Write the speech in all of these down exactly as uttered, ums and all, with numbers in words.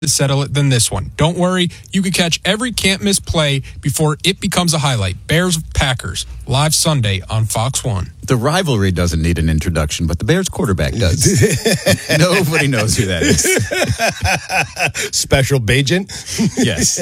to settle it than this one. Don't worry, you can catch every can't-miss play before it becomes a highlight. Bears-Packers, live Sunday on Fox one. The rivalry doesn't need an introduction, but the Bears quarterback does. Nobody knows who that is. Special Bajent? Yes.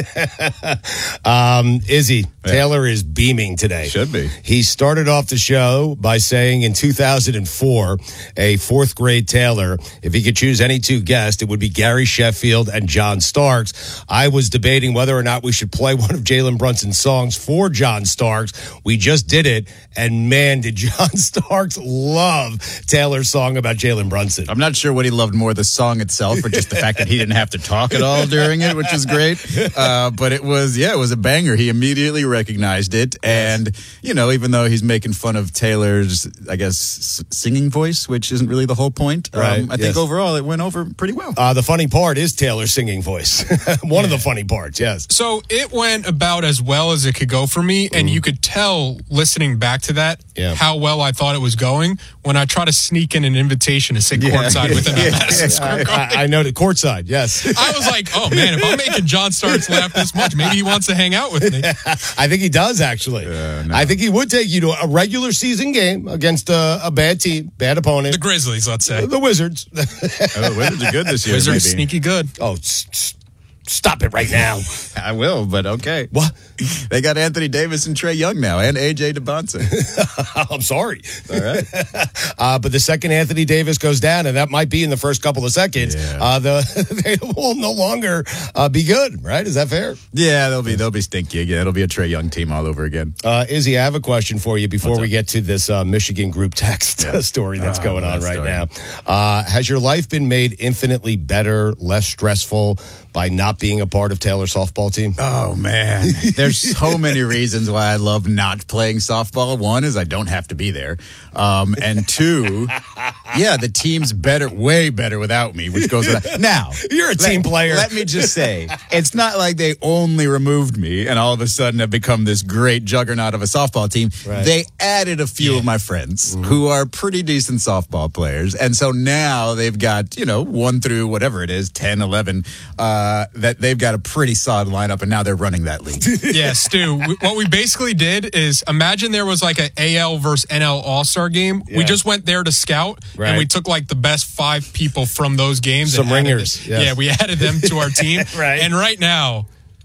um, Izzy, yeah. Taylor is beaming today. Should be. He started off the show by saying in two thousand four, a fourth grade Taylor, if he could choose any two guests, it would be Gary Sheffield and John Starks. I was debating whether or not we should play one of Jalen Brunson's songs for John Starks. We just did it, and man, did John Starks love Taylor's song about Jalen Brunson. I'm not sure what he loved more, the song itself, or just the fact that he didn't have to talk at all during it, which is great. Uh, but it was, yeah, it was a banger. He immediately recognized it. And, you know, even though he's making fun of Taylor's, I guess, singing voice, which isn't really the whole point, um, right. I think yes. overall it went over pretty well. Uh, the funny part is Taylor's singing voice. One yeah. of the funny parts, yes. So it went about as well as it could go for me, and mm. you could tell, listening back to that, yeah. how well I thought it was going when I try to sneak in an invitation to sit yeah. courtside with him at Madison Square Garden. I, I know the courtside, yes. I was like, oh, man, if I'm making John Starks laugh this much, maybe he wants to hang out with me. I think he does, actually. Uh, no. I think he would take you to a regular season game against a, a bad team, bad opponent. The Grizzlies, let's say. The Wizards. Oh, the Wizards are good this year. Wizards maybe. sneaky good. Oh, s- stop it right now. I will, but okay. What? They got Anthony Davis and Trae Young now, and A J DeBonson. I'm sorry. All right. Uh, but the second Anthony Davis goes down, and that might be in the first couple of seconds, yeah. uh, the, they will no longer uh, be good, right? Is that fair? Yeah, they'll be they'll be stinky again. It'll be a Trae Young team all over again. Uh, Izzy, I have a question for you before we get to this uh, Michigan group text yeah. story that's oh, going on right story. now. Uh, has your life been made infinitely better, less stressful by not being a part of Taylor's softball team? Oh, man. There's so many reasons why I love not playing softball. One is I don't have to be there. Um, and two, yeah, the team's better, way better without me, which goes without. Now, you're a team let, player. Let me just say, it's not like they only removed me and all of a sudden have become this great juggernaut of a softball team. Right. They added a few yeah. of my friends mm-hmm. who are pretty decent softball players. And so now they've got, you know, one through whatever it is, ten, eleven, uh, that they've got a pretty solid lineup, and now they're running that league. Yeah, Stu, we, what we basically did is imagine there was like an A L versus N L All-Star game. Yeah. We just went there to scout, right. and we took like the best five people from those games. Some and ringers. Yes. Yeah, we added them to our team. Right. And right now,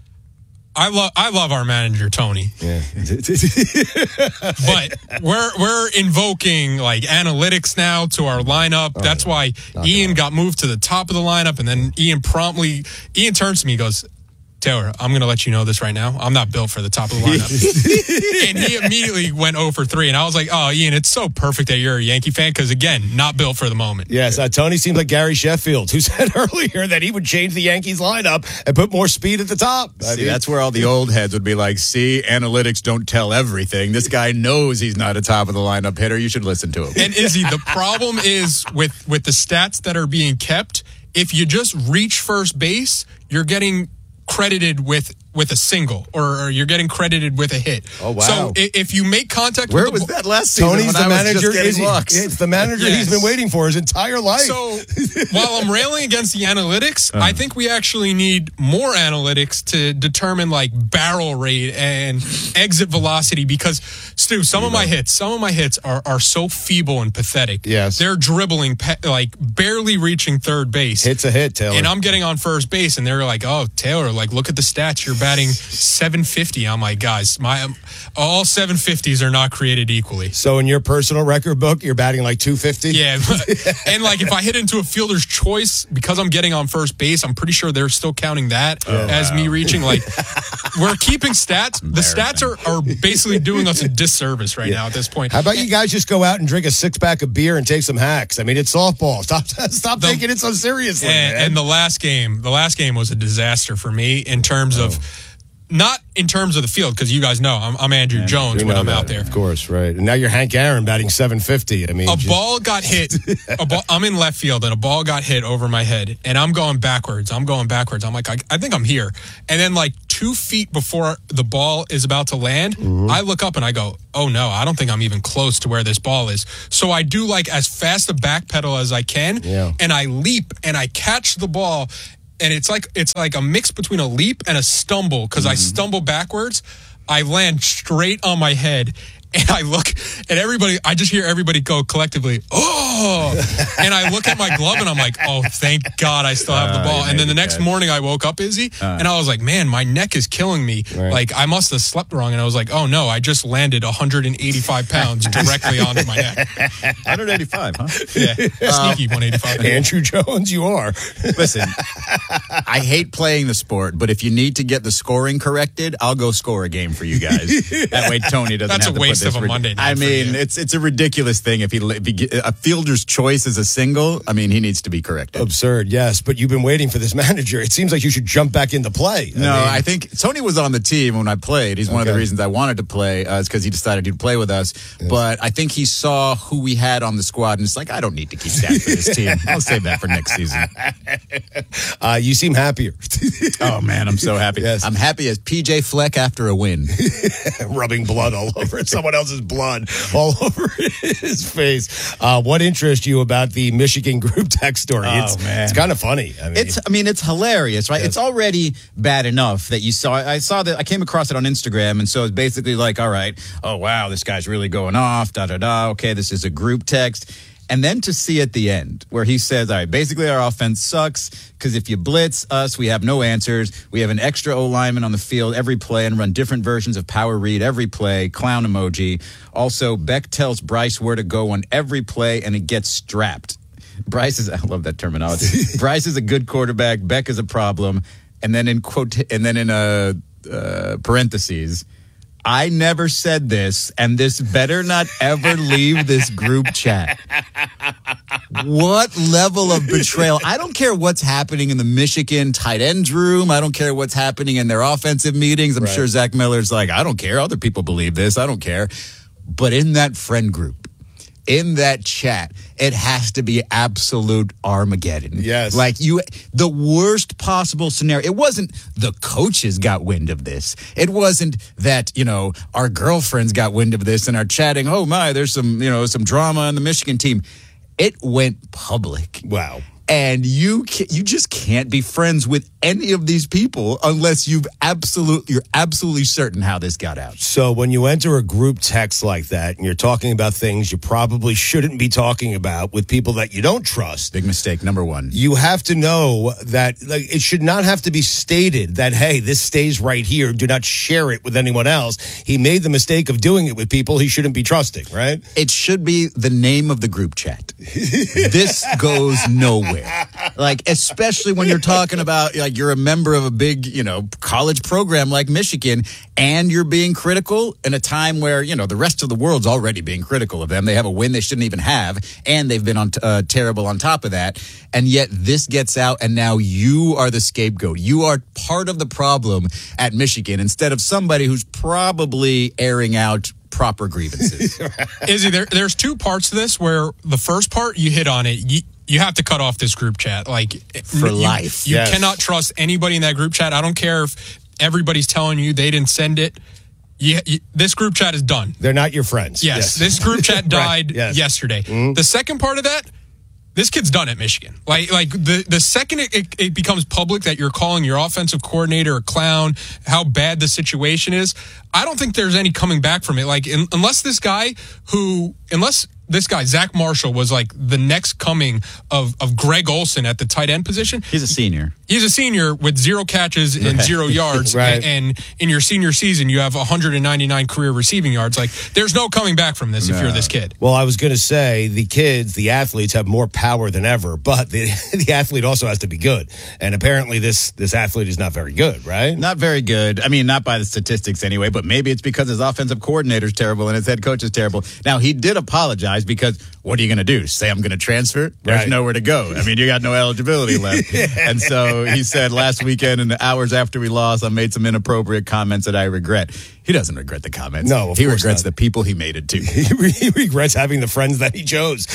I love I love our manager, Tony. Yeah. But we're we're invoking like analytics now to our lineup. Oh, That's why Ian got moved to the top of the lineup, and then Ian promptly Ian turns to me and goes, Taylor, I'm going to let you know this right now. I'm not built for the top of the lineup. And he immediately went oh for three. And I was like, oh, Ian, it's so perfect that you're a Yankee fan because, again, not built for the moment. Yes, uh, Tony seems like Gary Sheffield, who said earlier that he would change the Yankees lineup and put more speed at the top. I see, mean, that's where all the old heads would be like, see, analytics don't tell everything. This guy knows he's not a top of the lineup hitter. You should listen to him. And Izzy, the problem is with, with the stats that are being kept, if you just reach first base, you're getting credited with with a single, or, or you're getting credited with a hit. Oh, wow. So if you make contact Where with was the that last season? Tony's the manager. Is he, it's the manager yes. he's been waiting for his entire life. So while I'm railing against the analytics, uh. I think we actually need more analytics to determine like barrel rate and exit velocity, because Stu, some you of know. my hits, some of my hits are, are so feeble and pathetic. Yes. They're dribbling, pe- like barely reaching third base. Hit's a hit, Taylor. And I'm getting on first base, and they're like, oh, Taylor, like look at the stats. You're batting seven fifty. I'm like, guys, my um, all seven fifties are not created equally. So in your personal record book, you're batting like two fifty? Yeah. And like if I hit into a fielder's choice, because I'm getting on first base, I'm pretty sure they're still counting that oh, as wow. me reaching. Like, we're keeping stats. The stats are, are basically doing us a disservice right yeah. now at this point. How about you guys just go out and drink a six-pack of beer and take some hacks? I mean, it's softball. Stop stop the, taking it so seriously, and, man. And the last game, the last game was a disaster for me in terms oh. of not in terms of the field, because you guys know I'm, I'm Andrew yeah, Jones when I'm that, out there. Of course, right. And now you're Hank Aaron batting seven fifty. I mean, a just... ball got hit. A ball, I'm in left field, and a ball got hit over my head, and I'm going backwards. I'm going backwards. I'm like, I, I think I'm here. And then, like two feet before the ball is about to land, mm-hmm. I look up and I go, oh no, I don't think I'm even close to where this ball is. So I do like as fast a back pedal as I can, yeah. and I leap and I catch the ball. and it's like it's like a mix between a leap and a stumble because mm-hmm. I stumble backwards. I land straight on my head. And I look at everybody, I just hear everybody go collectively, oh! And I look at my glove and I'm like, oh, thank God I still have the ball. Uh, and then the next catch. morning I woke up, Izzy, uh, and I was like, man, my neck is killing me. Right. Like, I must have slept wrong. And I was like, oh, no, I just landed one hundred eighty-five pounds directly onto my neck. one eighty-five, huh? Yeah, uh, sneaky one eighty-five. Andrew Jones, you are. Listen, I hate playing the sport, but if you need to get the scoring corrected, I'll go score a game for you guys. That way Tony doesn't That's have a to waste put this of a Monday night. I mean, it's it's a ridiculous thing if he, if he a fielder's choice is a single. I mean, he needs to be corrected. Absurd, yes. But you've been waiting for this manager. It seems like you should jump back into play. No, I, mean, I think Tony was on the team when I played. He's one okay. of the reasons I wanted to play uh, is because he decided he'd play with us. Yes. But I think he saw who we had on the squad and it's like, I don't need to keep that for this team. I'll save that for next season. Uh, you seem happier. Oh man, I'm so happy. Yes. I'm happy as P J Fleck after a win, rubbing blood all over it. Someone else's blood all over his face. Uh, what interests you about the Michigan group text story? Oh, it's, man. It's kind of funny. I mean, it's, I mean, it's hilarious, right? Yes. It's already bad enough that you saw, I saw that, I came across it on Instagram, and so it's basically like, all right, oh, wow, this guy's really going off, da, da, da, okay, this is a group text. And then to see at the end where he says, all right, basically our offense sucks because if you blitz us, we have no answers. We have an extra O-lineman on the field every play and run different versions of power read every play, clown emoji. Also, Beck tells Bryce where to go on every play and it gets strapped. Bryce is, I love that terminology. Bryce is a good quarterback. Beck is a problem. And then in quote, and then in a uh, parentheses, I never said this, and this better not ever leave this group chat. What level of betrayal? I don't care what's happening in the Michigan tight ends room. I don't care what's happening in their offensive meetings. I'm right. sure Zach Miller's like, I don't care. Other people believe this. I don't care. But in that friend group, in that chat, it has to be absolute Armageddon. Yes. Like you, the worst possible scenario. It wasn't the coaches got wind of this. It wasn't that, you know, our girlfriends got wind of this and are chatting, oh my, there's some, you know, some drama on the Michigan team. It went public. Wow. And you can, you just can't be friends with any of these people unless you've absolute you're absolutely certain how this got out. So when you enter a group text like that and you're talking about things you probably shouldn't be talking about with people that you don't trust. Big mistake, number one. You have to know that like it should not have to be stated that, hey, this stays right here. Do not share it with anyone else. He made the mistake of doing it with people he shouldn't be trusting, right? It should be the name of the group chat. This goes nowhere. Like, especially when you're talking about, like, you're a member of a big, you know, college program like Michigan, and you're being critical in a time where, you know, the rest of the world's already being critical of them. They have a win they shouldn't even have, and they've been on uh, terrible on top of that. And yet this gets out, and now you are the scapegoat. You are part of the problem at Michigan instead of somebody who's probably airing out proper grievances. Izzy, there, there's two parts to this where the first part, you hit on it. You, You have to cut off this group chat. Like for you, life. You yes. cannot trust anybody in that group chat. I don't care if everybody's telling you they didn't send it. You, you, this group chat is done. They're not your friends. Yes, yes. This group chat died right. yes. yesterday. Mm-hmm. The second part of that, this kid's done at Michigan. Like, like the, the second it, it, it becomes public that you're calling your offensive coordinator a clown, how bad the situation is, I don't think there's any coming back from it. Like, in, unless this guy who, unless this guy, Zach Marshall, was like the next coming of, of Greg Olsen at the tight end position. He's a senior. He's a senior with zero catches and right. zero yards. right. and, and in your senior season, you have one hundred ninety-nine career receiving yards. Like, there's no coming back from this no. if you're this kid. Well, I was going to say the kids, the athletes have more power than ever, but the, the athlete also has to be good. And apparently this, this athlete is not very good, right? Not very good. I mean, not by the statistics anyway, but maybe it's because his offensive coordinator is terrible and his head coach is terrible. Now, he did apologize because what are you going to do? Say I'm going to transfer? There's right. nowhere to go. I mean, you got no eligibility left. And so he said last weekend and the hours after we lost, I made some inappropriate comments that I regret. He doesn't regret the comments. No, of he course regrets not. the people he made it to. He regrets having the friends that he chose.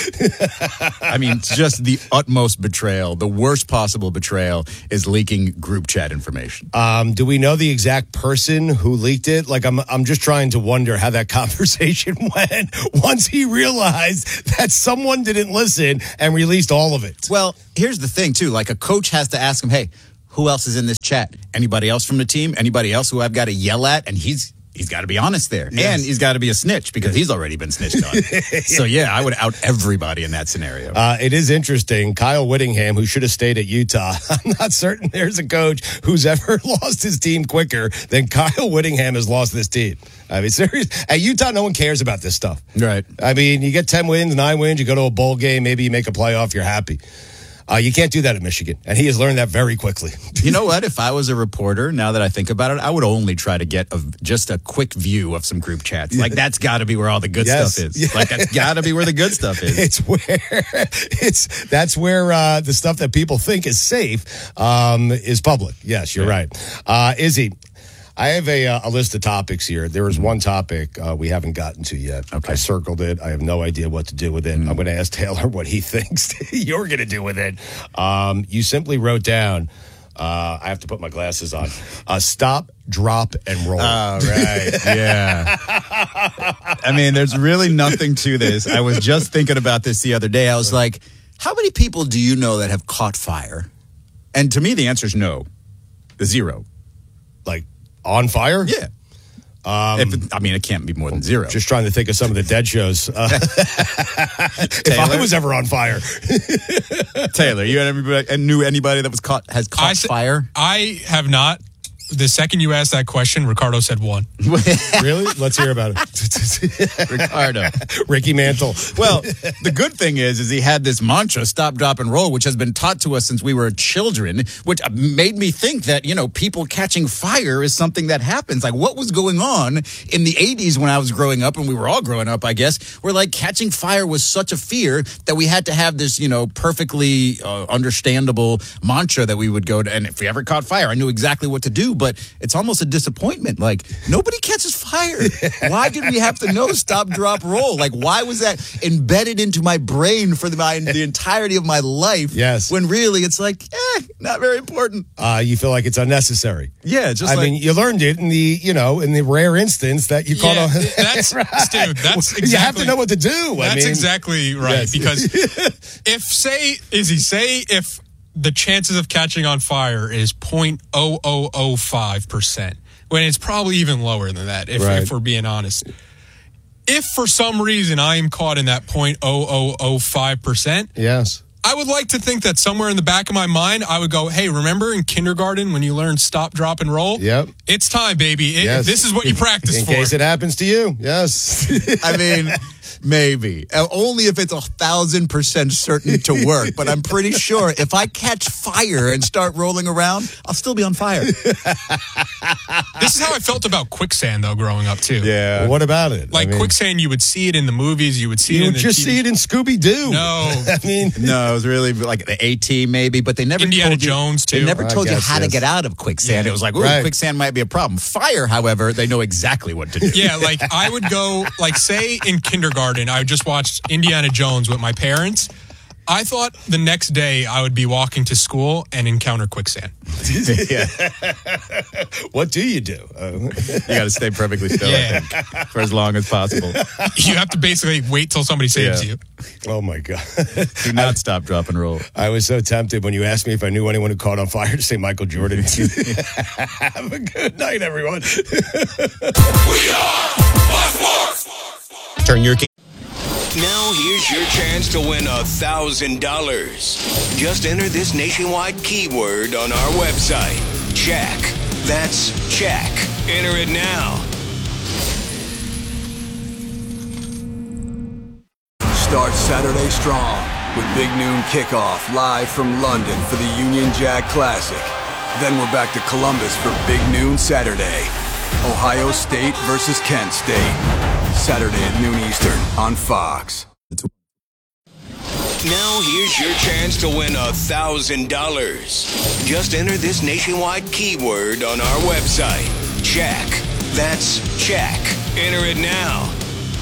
I mean, it's just the utmost betrayal. The worst possible betrayal is leaking group chat information. Um, do we know the exact person who leaked it? Like, I'm, I'm just trying to wonder how that conversation went once he realized that someone didn't listen and released all of it. Well, here's the thing, too. Like, a coach has to ask him, hey, who else is in this chat? Anybody else from the team? Anybody else who I've got to yell at? And he's he's got to be honest there. Yes. And he's got to be a snitch because he's already been snitched on. So, yeah, I would out everybody in that scenario. Uh, it is interesting. Kyle Whittingham, who should have stayed at Utah, I'm not certain there's a coach who's ever lost his team quicker than Kyle Whittingham has lost this team. I mean, serious. At Utah, no one cares about this stuff. Right. I mean, you get ten wins, nine wins, you go to a bowl game, maybe you make a playoff, you're happy. Uh, you can't do that at Michigan, and he has learned that very quickly. You know what? If I was a reporter, now that I think about it, I would only try to get a, just a quick view of some group chats. Like, that's got to be where all the good yes. stuff is. Yeah. Like, that's got to be where the good stuff is. It's where it's that's where uh, the stuff that people think is safe um, is public. Yes, you're yeah. right. Uh, Izzy, I have a, uh, a list of topics here. There is one topic uh, we haven't gotten to yet. Okay. I circled it. I have no idea what to do with it. Mm. I'm going to ask Taylor what he thinks you're going to do with it. Um, you simply wrote down, uh, I have to put my glasses on, uh, stop, drop, and roll. Oh, right. Yeah. I mean, there's really nothing to this. I was just thinking about this the other day. I was like, how many people do you know that have caught fire? And to me, the answer is no. Zero. Like, on fire? Yeah. Um, if it, I mean, it can't be more than zero. Just trying to think of some of the Dead shows. Uh, if I was ever on fire. Taylor, you anybody, knew anybody that was caught has caught I, fire? I have not. The second you asked that question, Ricardo said one. Really? Let's hear about it. Ricardo. Ricky Mantle. Well, the good thing is, is he had this mantra, stop, drop, and roll, which has been taught to us since we were children, which made me think that, you know, people catching fire is something that happens. Like, what was going on in the eighties when I was growing up, and we were all growing up, I guess, where, like, catching fire was such a fear that we had to have this, you know, perfectly uh, understandable mantra that we would go to, and if we ever caught fire, I knew exactly what to do. But it's almost a disappointment. Like, nobody catches fire. Why did we have to know stop, drop, roll? Like, why was that embedded into my brain for the, my, the entirety of my life? Yes. When really it's like, eh, not very important. Uh, you feel like it's unnecessary. Yeah, just I like, mean, you learned it in the, you know, in the rare instance that you caught Yeah, a... that's, right. Stu, that's exactly... You have to know what to do. That's I mean, exactly right. Yes. Because if, say, Izzy, say if the chances of catching on fire is zero point zero zero zero five percent, when it's probably even lower than that, if, right. if we're being honest. If for some reason I am caught in that zero point zero zero zero five percent, yes, I would like to think that somewhere in the back of my mind, I would go, hey, remember in kindergarten when you learned stop, drop, and roll? Yep. It's time, baby. It, yes. This is what you practice in for. In case it happens to you, yes. I mean... Maybe. Uh, only if it's a thousand percent certain to work. But I'm pretty sure if I catch fire and start rolling around, I'll still be on fire. This is how I felt about quicksand, though, growing up, too. Yeah. Well, what about it? Like, I mean, quicksand, you would see it in the movies. You would see you it in would the just T V. see it in Scooby-Doo. No. I mean... No, it was really like the A-Team, maybe. But they never Indiana told you, Jones, too. They never I told guess, you how yes. to get out of quicksand. Yeah. It was like, ooh, right. quicksand might be a problem. Fire, however, they know exactly what to do. Yeah, like, I would go, like, say in kindergarten, I just watched Indiana Jones with my parents. I thought the next day I would be walking to school and encounter quicksand. Yeah. What do you do? Uh, You got to stay perfectly still, Yeah. I think, for as long as possible. You have to basically wait till somebody saves Yeah. you. oh, my God. Do not stop, drop, and roll. I was so tempted when you asked me if I knew anyone who caught on fire to say Michael Jordan. Have a good night, everyone. We are Buzzworks. Turn your... Now here's your chance to win a thousand dollars. Just enter this nationwide keyword on our website. Check. That's check. Enter it now. Start Saturday strong with Big Noon Kickoff live from London for the Union Jack Classic. Then we're back to Columbus for Big Noon Saturday. Ohio State versus Kent State. Saturday at noon Eastern on Fox. Now here's your chance to win a thousand dollars. Just enter this nationwide keyword on our website. Check. That's check. Enter it now.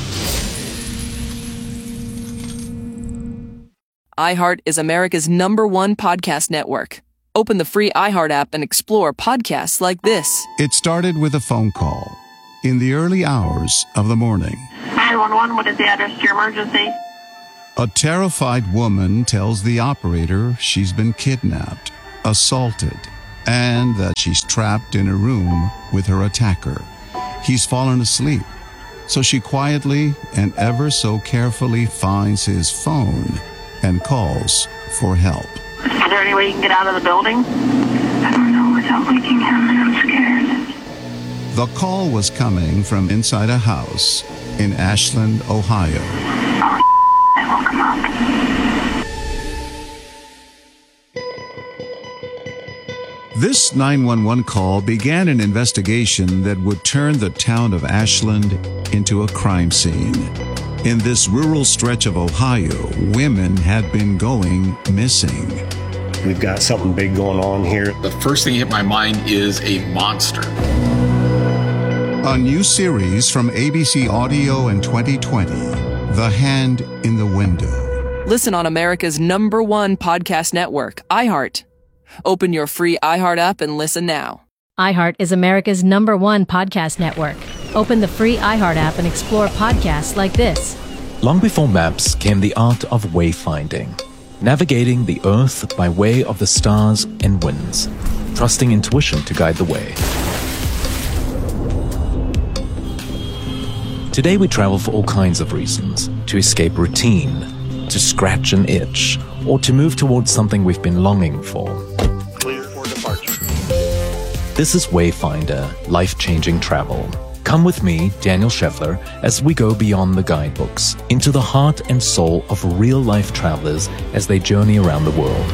iHeart is America's number one podcast network. Open the free iHeart app and explore podcasts like this. It started with a phone call in the early hours of the morning. nine one one, what is the address to your emergency? A terrified woman tells the operator she's been kidnapped, assaulted, and that she's trapped in a room with her attacker. He's fallen asleep, so she quietly and ever so carefully finds his phone and calls for help. Is there any way you can get out of the building? I don't know without waking him, and I'm scared. The call was coming from inside a house in Ashland, Ohio. Oh, I woke him up. This nine one one call began an investigation that would turn the town of Ashland into a crime scene. In this rural stretch of Ohio, women had been going missing. We've got something big going on here. The first thing that hit my mind is a monster. A new series from A B C Audio in twenty twenty, The Hand in the Window. Listen on America's number one podcast network, iHeart. Open your free iHeart app and listen now. iHeart is America's number one podcast network. Open the free iHeart app and explore podcasts like this. Long before maps came the art of wayfinding, navigating the earth by way of the stars and winds, trusting intuition to guide the way. Today we travel for all kinds of reasons: to escape routine, to scratch an itch, or to move towards something we've been longing for. Clear for departure. This is Wayfinder, life-changing travel. Come with me, Daniel Scheffler, as we go beyond the guidebooks, into the heart and soul of real-life travelers as they journey around the world.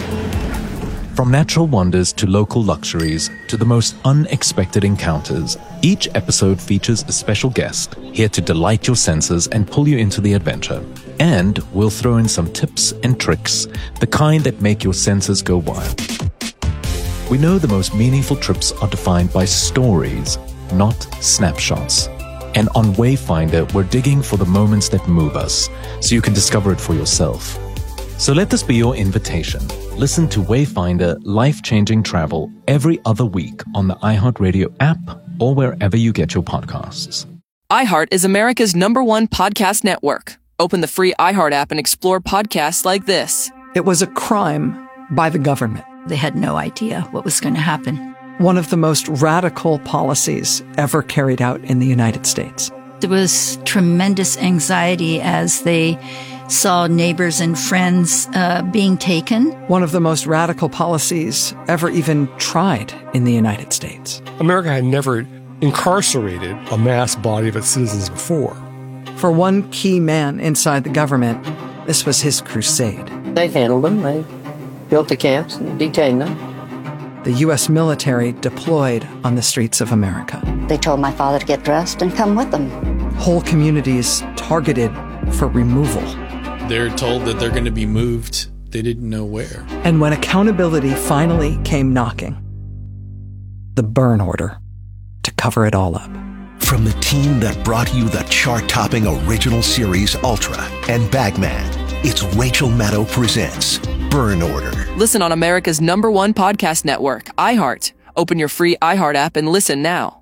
From natural wonders to local luxuries to the most unexpected encounters, each episode features a special guest here to delight your senses and pull you into the adventure. And we'll throw in some tips and tricks, the kind that make your senses go wild. We know the most meaningful trips are defined by stories, not snapshots. And on Wayfinder, we're digging for the moments that move us, so you can discover it for yourself. So let this be your invitation. Listen to Wayfinder Life-Changing Travel every other week on the iHeartRadio app or wherever you get your podcasts. iHeart is America's number one podcast network. Open the free iHeart app and explore podcasts like this. It was a crime by the government. They had no idea what was going to happen. One of the most radical policies ever carried out in the United States. There was tremendous anxiety as they saw neighbors and friends uh, being taken. One of the most radical policies ever even tried in the United States. America had never incarcerated a mass body of its citizens before. For one key man inside the government, this was his crusade. They handled them. They built the camps and detained them. The U S military deployed on the streets of America. They told my father to get dressed and come with them. Whole communities targeted for removal. They're told that they're going to be moved. They didn't know where. And when accountability finally came knocking, the burn order to cover it all up. From the team that brought you the chart-topping original series Ultra and Bagman, it's Rachel Maddow presents Burn Order. Listen on America's number one podcast network, iHeart. Open your free iHeart app and listen now.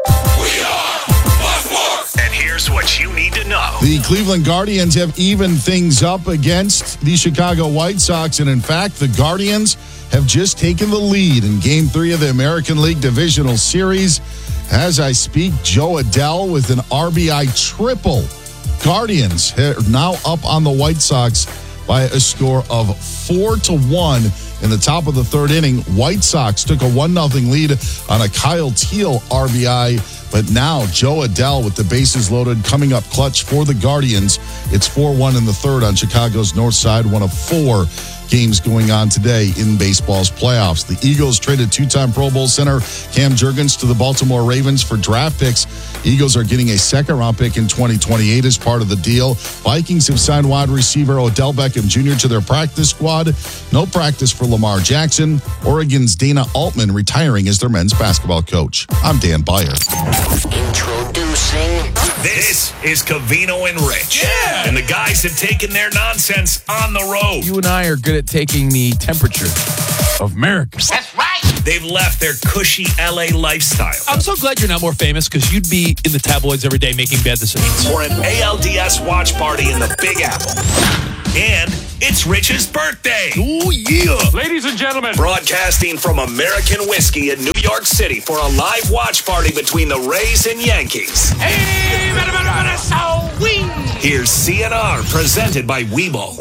And here's what you need to know. The Cleveland Guardians have evened things up against the Chicago White Sox, and in fact, the Guardians have just taken the lead in Game three of the American League Divisional Series. As I speak, Joe Adell with an R B I triple. Guardians are now up on the White Sox by a score of four to one in the top of the third inning. White Sox took a one nothing lead on a Kyle Teal R B I, but now Joe Adell with the bases loaded coming up clutch for the Guardians. It's four one in the third on Chicago's north side, one of four games going on today in baseball's playoffs. The Eagles traded two-time Pro Bowl center Cam Jurgens to the Baltimore Ravens for draft picks. Eagles are getting a second-round pick in twenty twenty-eight as part of the deal. Vikings have signed wide receiver Odell Beckham Junior to their practice squad. No practice for Lamar Jackson. Oregon's Dana Altman retiring as their men's basketball coach. I'm Dan Beyer. Introducing. This is Covino and Rich. Yeah. And the guys have taken their nonsense on the road. You and I are good at taking the temperature of America. That's right. They've left their cushy L A lifestyle. I'm so glad you're not more famous, because you'd be in the tabloids every day making bad decisions. For an A L D S watch party in the Big Apple. And It's Rich's birthday. Oh, yeah. Ladies and gentlemen, broadcasting from American Whiskey in New York City for a live watch party between the Rays and Yankees. Hey, so we. Here's C N R presented by Weeble.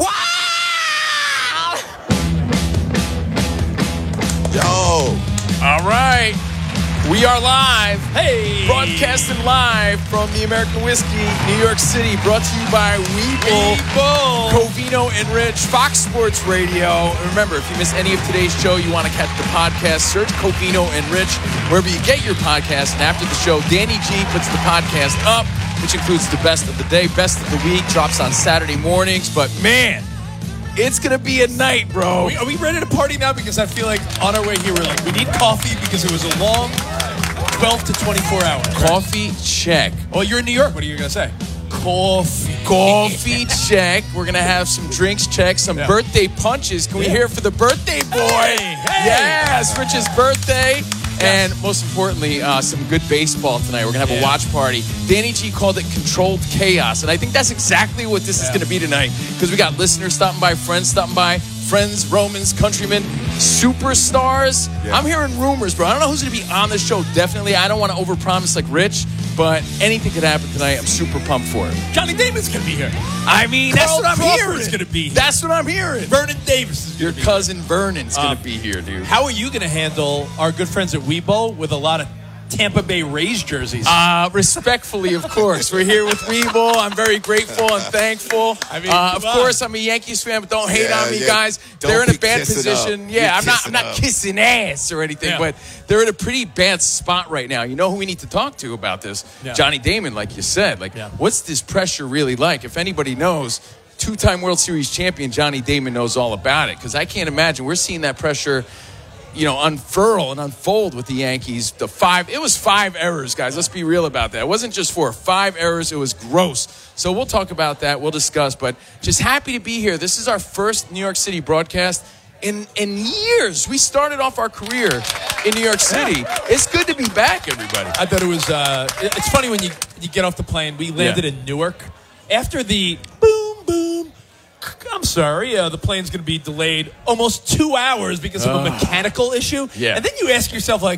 Yo. All right. We are live. Hey. Broadcasting live from the American Whiskey, New York City, brought to you by Weeble. Weeble. Covino and Rich, Fox Sports Radio. And remember, if you miss any of today's show, you want to catch the podcast, search Covino and Rich wherever you get your podcast. And after the show, Danny G puts the podcast up, which includes the best of the day, best of the week, drops on Saturday mornings. But man, it's going to be a night, bro. Are we, are we ready to party now? Because I feel like on our way here, we're like, we need coffee because it was a long twelve to twenty-four hours. Right? Coffee, check. Well, you're in New York. What are you going to say? Coffee. Coffee, check. We're going to have some drinks, check. Some yeah. birthday punches. Can we yeah. hear for the birthday boy? Hey, hey. Yes, Rich's birthday. And most importantly, uh, some good baseball tonight. We're going to have yeah. a watch party. Danny G called it controlled chaos. And I think that's exactly what this yeah. is going to be tonight. Because we got listeners stopping by, friends stopping by, friends, Romans, countrymen, superstars. Yeah. I'm hearing rumors, bro. I don't know who's going to be on the show. Definitely. I don't want to overpromise like Rich, but anything could happen tonight. I'm super pumped for it. Johnny Damon's going to be here. I mean, Carl that's what I'm Crawford hearing. is going to be here. That's what I'm hearing. Vernon Davis is Your be cousin here. Vernon's um, going to be here, dude. How are you going to handle our good friends at Weebo with a lot of Tampa Bay Rays jerseys? Uh, respectfully, of course. We're here with Weeble. I'm very grateful and thankful. I mean, uh, of on. course, I'm a Yankees fan, but don't hate yeah, on me, yeah. guys. Don't they're in a bad position. Up. Yeah, You're I'm not. I'm not up. kissing ass or anything, yeah. but they're in a pretty bad spot right now. You know who we need to talk to about this? Yeah. Johnny Damon, like you said. Like, yeah. what's this pressure really like? If anybody knows, two-time World Series champion Johnny Damon knows all about it. Because I can't imagine we're seeing that pressure, you know, unfurl and unfold with the Yankees. The five, it was five errors, guys. Let's be real about that. It wasn't just four, five errors. It was gross. So we'll talk about that. We'll discuss. But just happy to be here. This is our first New York City broadcast in in years. We started off our career in New York City. Yeah. It's good to be back, everybody. I thought it was. Uh, it's funny when you you get off the plane. We landed yeah. in Newark after the boom boom. I'm sorry, uh, the plane's going to be delayed almost two hours because of uh, a mechanical issue. Yeah. And then you ask yourself, like,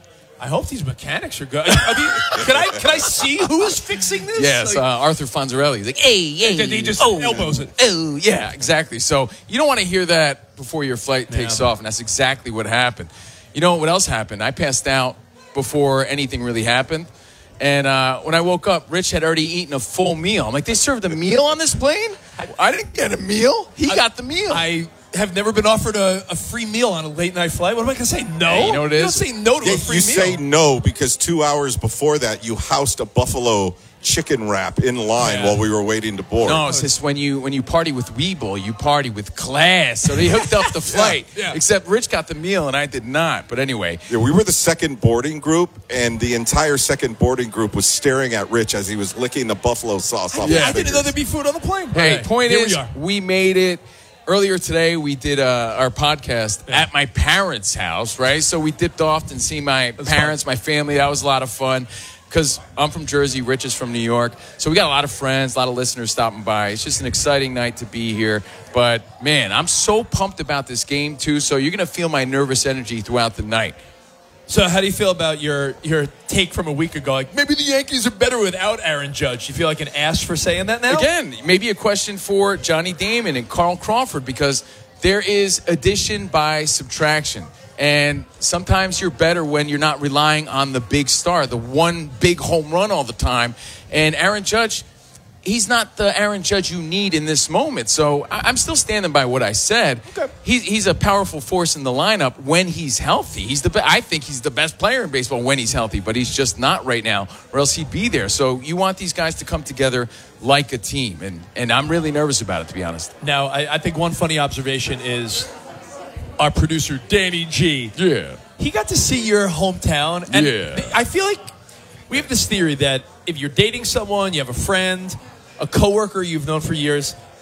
I hope these mechanics are good. I mean, can I can I see who is fixing this? Yes, like, uh, Arthur Fonzarelli. He's like, hey, hey. He just oh, elbows it. Oh, yeah, exactly. So you don't want to hear that before your flight takes yeah. off, and that's exactly what happened. You know what else happened? I passed out before anything really happened. And uh, when I woke up, Rich had already eaten a full meal. I'm like, they served a meal on this plane? I didn't get a meal. He I, got the meal. I have never been offered a, a free meal on a late night flight. What am I going to say? No? Hey, you know what it you is? don't say no to yeah, a free you meal. You say no because two hours before that, you housed a buffalo chicken wrap in line yeah. while we were waiting to board. No, it's just when you when you party with Weeble, you party with class. So they hooked up the flight. yeah, yeah. Except Rich got the meal and I did not. But anyway. Yeah, we were the second boarding group, and the entire second boarding group was staring at Rich as he was licking the buffalo sauce off yeah, his I fingers. didn't know there'd be food on the plane. Hey, right. point Here is, we, we made it. Earlier today, we did uh, our podcast yeah. at my parents' house, right? So we dipped off and see my That's parents, fun. my family. That was a lot of fun. Because I'm from Jersey, Rich is from New York. So we got a lot of friends, a lot of listeners stopping by. It's just an exciting night to be here. But, man, I'm so pumped about this game, too. So you're going to feel my nervous energy throughout the night. So how do you feel about your your take from a week ago? Like, maybe the Yankees are better without Aaron Judge. You feel like an ass for saying that now? Again, maybe a question for Johnny Damon and Carl Crawford, because there is addition by subtraction. And sometimes you're better when you're not relying on the big star, the one big home run all the time. And Aaron Judge, he's not the Aaron Judge you need in this moment. So I'm still standing by what I said. Okay. He's, he's a powerful force in the lineup when he's healthy. He's the be- I think he's the best player in baseball when he's healthy, but he's just not right now, or else he'd be there. So you want these guys to come together like a team. And, and I'm really nervous about it, to be honest. Now, I, I think one funny observation is our producer, Danny G. Yeah. He got to see your hometown. And yeah. I feel like we have this theory that if you're dating someone, you have a friend, a coworker you've known for years,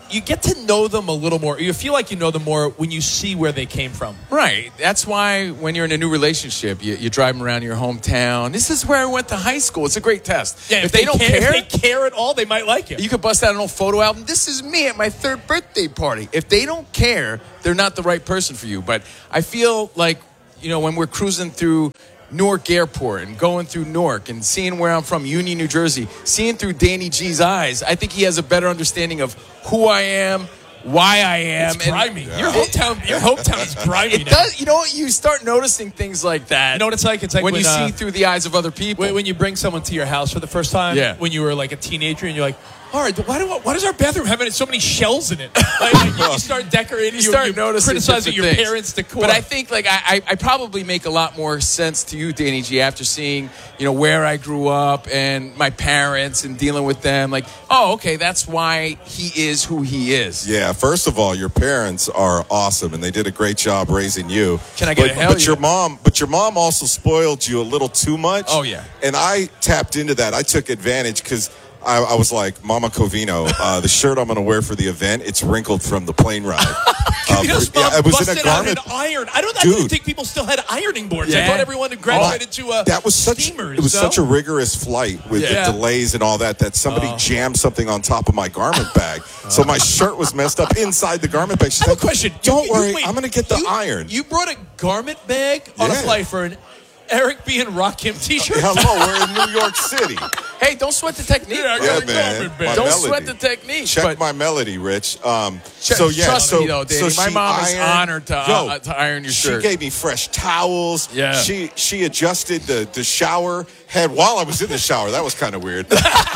you get to know them a little more. You feel like you know them more when you see where they came from. Right. That's why when you're in a new relationship, you, you drive them around your hometown. This is where I went to high school. It's a great test. Yeah, if, if they, they, don't care, care, if they care at all, they might like it. you could bust out an old photo album. This is me at my third birthday party. If they don't care, they're not the right person for you. But I feel like, you know, when we're cruising through Newark Airport and going through Newark and seeing where I'm from, Union, New Jersey, seeing through Danny G's eyes, I think he has a better understanding of who I am, why I am. It's grimy. And your hometown, your hometown is grimy. It now. does. You know what? You start noticing things like that. You know what it's like? It's like when, when you uh, see through the eyes of other people. When, when you bring someone to your house for the first time. Yeah. When you were like a teenager and you're like, all right, why do why does our bathroom have so many shells in it? Like, like you start decorating, you start you, noticing criticizing your different things. parents' decor. But I think like I, I, I probably make a lot more sense to you, Danny G, after seeing you know where I grew up and my parents and dealing with them. Like, oh, okay, that's why he is who he is. Yeah, first of all, your parents are awesome, and they did a great job raising you. Can I get but, a hell But yeah? your mom, but your mom also spoiled you a little too much. Oh, yeah. And I tapped into that. I took advantage because I, I was like, Mama Covino, uh, the shirt I'm going to wear for the event, it's wrinkled from the plane ride. Uh, Covino's for- mom yeah, it was in busted a garment. out an iron. I don't. I Dude. didn't think people still had ironing boards. I Yeah. thought everyone had graduated to uh, that was such steamers. it was no? such a rigorous flight with Yeah. the delays and all that that somebody Oh. jammed something on top of my garment bag, so my shirt was messed up inside the garment bag. She's I have like, a question. Don't You- you- worry, wait, I'm going to get the you- iron. You brought a garment bag on a Yeah. flight for an Eric B. and Rakim t-shirt? Hello, we're in New York City. Hey, don't sweat the technique. Yeah, I Yeah, got a man. garment bag. My Don't melody. sweat the technique. Check but my melody, Rich. Um, Tr- so yeah, trust so, me, though, Danny, so my she mom is ironed- honored to, uh, Yo, uh, to iron your she shirt. gave me fresh towels. Yeah. She she adjusted the the shower head while I was in the shower. That was kind of weird.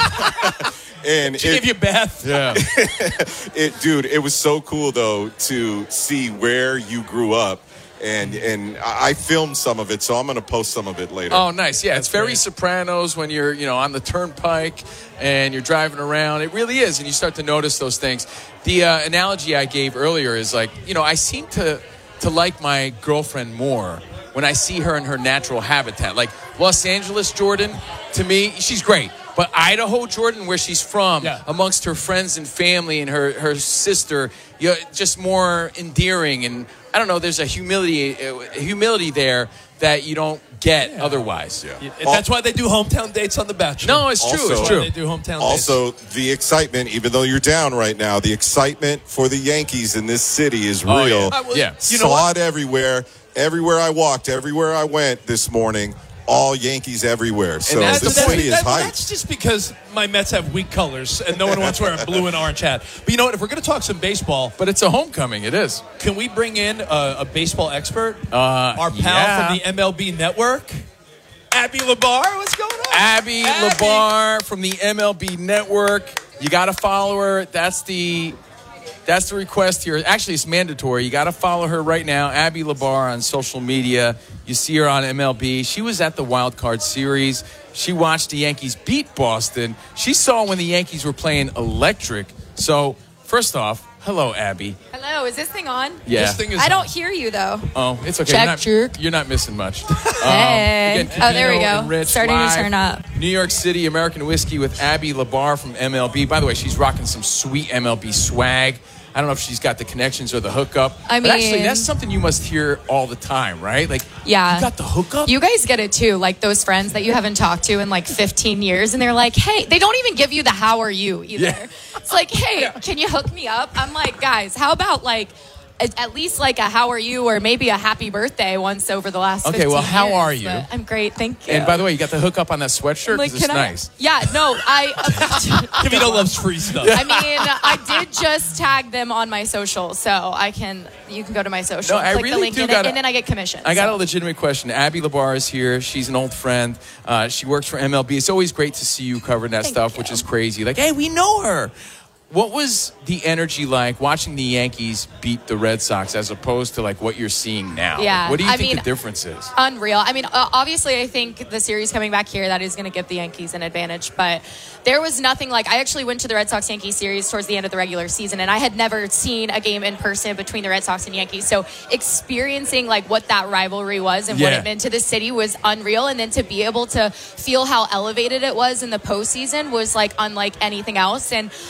And She it, gave you a bath. Yeah. it, dude, it was so cool though to see where you grew up. And and I I filmed some of it, so I'm going to post some of it later. Oh, nice. Yeah, it's very great. Sopranos when you're, you know, on the turnpike and you're driving around. It really is, and you start to notice those things. The uh, analogy I gave earlier is like, you know, I seem to to like my girlfriend more when I see her in her natural habitat. Like Los Angeles, Jordan, to me, she's great. But Idaho, Jordan, where she's from, Yeah. amongst her friends and family and her, her sister, you know, just more endearing. And I don't know, there's a humility, a humility there that you don't get otherwise. Yeah, That's why they do hometown dates on The Bachelor. No, it's true. Also- It's That's true. why they do hometown Also, the excitement, even though you're down right now, the excitement for the Yankees in this city is real. Oh, yeah. I was- Yeah. You know Saw what? it everywhere. Everywhere I walked, everywhere I went this morning, all Yankees everywhere. So that's- the That's- city is that- hyped. That's just because my Mets have weak colors and no one wants to wear a blue and orange hat. But you know what? If we're going to talk some baseball, But it's a homecoming. It is. can we bring in a, a baseball expert? Uh, Our pal yeah. from the M L B Network, Abby Labar. What's going on? Abby, Abby. Labar from the M L B Network. You got to follow her. That's the that's the request here. Actually, it's mandatory. You got to follow her right now, Abby Labar, on social media. You see her on M L B. She was at the Wild Card Series. She watched the Yankees beat Boston. She saw when the Yankees were playing electric. So, first off, hello, Abby. Hello, is this thing on? Yeah. This thing is I don't hear you though. Oh, it's okay. Check, you're, not, check. you're not missing much. Hey. again, Oh, there we Covino go. and Rich Starting to live. turn up. New York City, American Whiskey with Abby Labar from M L B. By the way, she's rocking some sweet M L B swag. I don't know if she's got the connections or the hookup. I but actually, mean- that's something you must hear all the time, right? Like, Yeah. you got the hookup? You guys get it too, like those friends that you haven't talked to in like fifteen years, and they're like, hey, they don't even give you the how are you either. Yeah. It's like, hey, can you hook me up? I'm like, guys, how about like at at least like a how are you or maybe a happy birthday once over the last Okay, fifteen well, how years, are you? but I'm great, thank you. And by the way, you got the hookup on that sweatshirt? Like, Because it's can I- nice. Yeah, no, I. Covino loves free stuff. I mean, I did just tag them on my social, so I can. You can go to my social, No, I click the really link do in it, gotta- and then I get commission. I got so. a legitimate question. Abby Labar is here. She's an old friend. Uh, she works for M L B. It's always great to see you covering that Thank stuff, you. which is crazy. Like, hey, we know her. What was the energy like watching the Yankees beat the Red Sox as opposed to like what you're seeing now? Yeah, What do you I think mean- the difference is? Unreal. I mean, uh, obviously, I think the series coming back here, that is going to give the Yankees an advantage. But there was nothing like, I actually went to the Red Sox-Yankees series towards the end of the regular season, and I had never seen a game in person between the Red Sox and Yankees. So experiencing like what that rivalry was and what Yeah. it meant to the city was unreal. And then to be able to feel how elevated it was in the postseason was like unlike anything else. And I was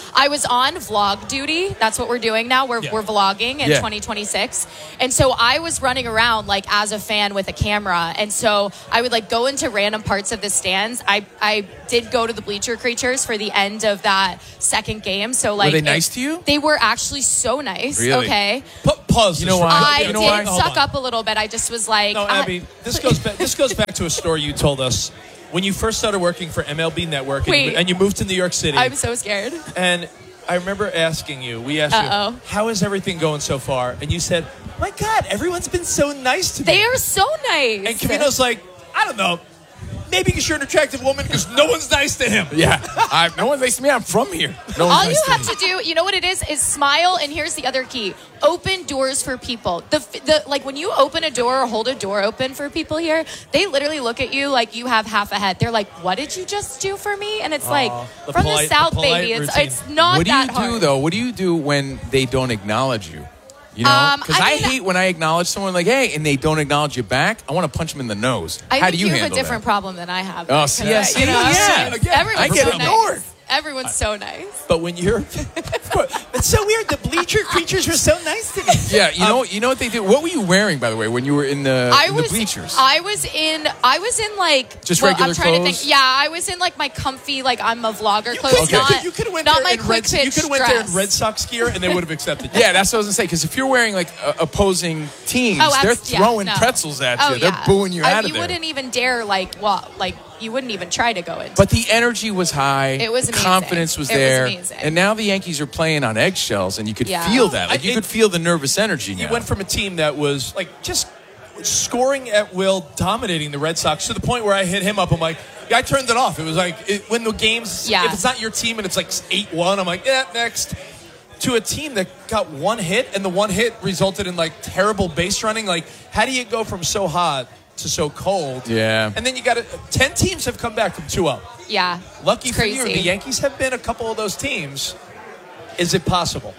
on vlog duty. That's what we're doing now. We're, Yeah. we're vlogging in Yeah. twenty twenty-six. And so I was running around like as a fan with a camera. And so I would like go into random parts of the stands. I, I did go to the bleacher creatures for the end of that second game. So like, Were they it- nice to you? They were actually so nice. Really? Okay. Pa- pause. You know why? I You know did why? Hold suck on. up a little bit. I just was like, No, I- Abby, this goes back. This goes back to a story you told us when you first started working for M L B Network, and, Wait. you, and you moved to New York City. I'm so scared. And I remember asking you. We asked Uh-oh. you, "How is everything going so far?" And you said, "My God, everyone's been so nice to me." They are so nice. And Cavino's like, "I don't know. Maybe because you're an attractive woman, because no one's nice to him." Yeah, I, no one's nice to me. I'm from here. No one's All nice you to have me. to do, you know what it is, is smile. And here's the other key: open doors for people. The the like when you open a door or hold a door open for people here, they literally look at you like you have half a head. They're like, "What did you just do for me?" And it's like the from polite- the South, the polite baby. It's routine. it's not What do that you hard. do though? What do you do when they don't acknowledge you? You know, Um, because I I, mean- hate when I acknowledge someone like, "Hey," and they don't acknowledge you back. I want to punch them in the nose. I How think do you, you have a handle different that? problem than I have. Oh, because, see, yeah, see, you know, yeah. everyone's I get so ignored. nice. Everyone's so nice. But when you're, of course, it's so weird. The bleacher creatures were so nice to me. Yeah, you know, you know what they do. What were you wearing, by the way, when you were in the, I in the was bleachers? I was in I was in like Just well, regular I'm trying clothes? to think. Yeah, I was in like my comfy like I'm a vlogger clothes. You Not, could- you could have went not there my in quick Red, pitch You could have went there in dress. Red Sox gear, and they would have accepted you. Yeah, that's what I was gonna say. Because if you're wearing like uh, opposing teams, Oh, they're abs- yeah, throwing no. pretzels at Oh, you. They're yeah. booing you I- out of you there. wouldn't even dare like what like you wouldn't even try to go in. But the energy was high. It was amazing. Confidence was It was there. amazing. And now the Yankees are playing on eggshells, and you could Yeah. feel that. Like I- you it- could feel the nervous energy You now. went from a team that was like just scoring at will, dominating the Red Sox to the point where I hit him up. I'm like, yeah, I turned it off. It was like it, when the games, Yeah. if it's not your team and it's like eight one, I'm like, yeah, next. To a team that got one hit, and the one hit resulted in like terrible base running. Like, how do you go from so hot to so cold? Yeah. And then you got to, ten teams have come back from two up. Yeah. Lucky It's for you, crazy. the Yankees have been a couple of those teams. Is it possible?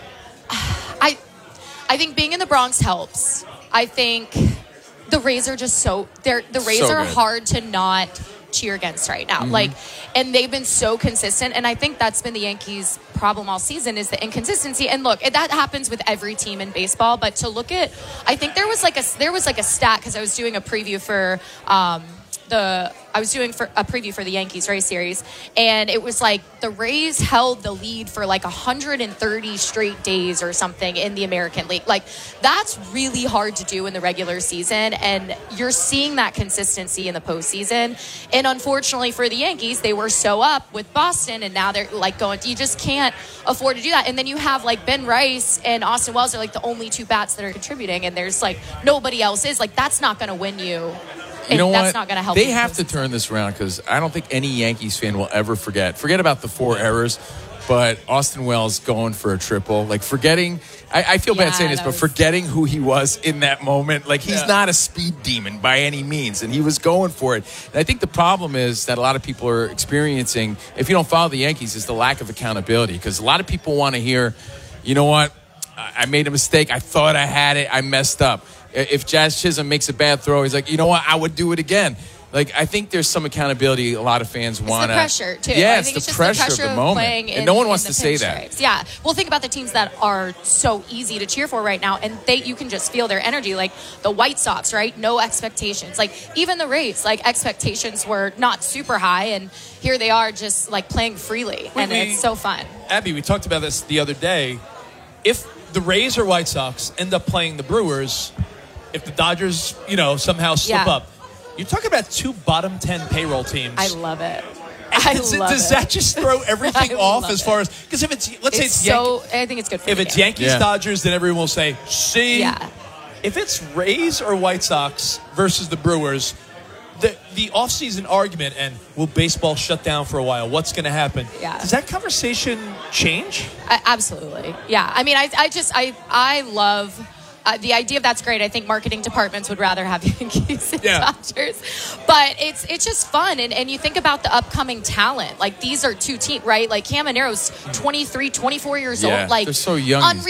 I I think being in the Bronx helps. I think the Rays are just so they're the Rays So are good. hard to not cheer against right now. Mhm. Like and they've been so consistent, and I think that's been the Yankees' problem all season is the inconsistency. And look, that happens with every team in baseball, but to look at I think there was like a there was like a stat cuz I was doing a preview for um the I was doing for a preview for the Yankees Rays series, and it was like the Rays held the lead for like one hundred thirty straight days or something in the American League. Like that's really hard to do in the regular season, and you're seeing that consistency in the postseason. And unfortunately for the Yankees, they were so up with Boston, and now they're like going. You just can't afford to do that. And then you have like Ben Rice and Austin Wells are like the only two bats that are contributing, and there's like nobody else is. Like that's not going to win you. You know And that's what? not going to help. They you have to turn this around because I don't think any Yankees fan will ever forget. Forget about the four errors, but Austin Wells going for a triple. Like forgetting, I, I feel Yeah, bad saying this, that but was- forgetting who he was in that moment. Like he's Yeah. not a speed demon by any means, and he was going for it. And I think the problem is that a lot of people are experiencing, if you don't follow the Yankees, is the lack of accountability. Because a lot of people want to hear, you know what? I I made a mistake. I thought I had it. I messed up. If Jazz Chisholm makes a bad throw, he's like, you know what? I would do it again. Like, I think there's some accountability a lot of fans It's want the pressure too. Yeah, I it's think the it's just pressure, the pressure of the moment. playing in, and no one in wants the to say that. pinstripes. Yeah. Well, think about the teams that are so easy to cheer for right now, and they you can just feel their energy. Like the White Sox, right? No expectations. Like even the Rays, like expectations were not super high, and here they are just like playing freely, We- and we- it's so fun. Abby, we talked about this the other day. If the Rays or White Sox end up playing the Brewers, if the Dodgers, you know, somehow slip Yeah. up, you're talking about two bottom ten payroll teams. I love it. I does, love does it. that just throw everything I off love as it. far as because if it's let's say It's it's Yankee, so. I think it's good for if the it's game. Yankees Yeah. Dodgers, then everyone will say, "See." Yeah. If it's Rays or White Sox versus the Brewers, the the offseason argument and will baseball shut down for a while? What's going to happen? Yeah. Does that conversation change? I, absolutely. Yeah. I mean, I, I just, I, I love uh, the idea of that's great. I think marketing departments would rather have Yankees and Yeah. Dodgers, but it's, it's just fun. And, and you think about the upcoming talent, like these are two teams, right? Like Cam Monero's twenty-three, twenty-four years Yeah, old. Like they're so young, these unreal. guys. Like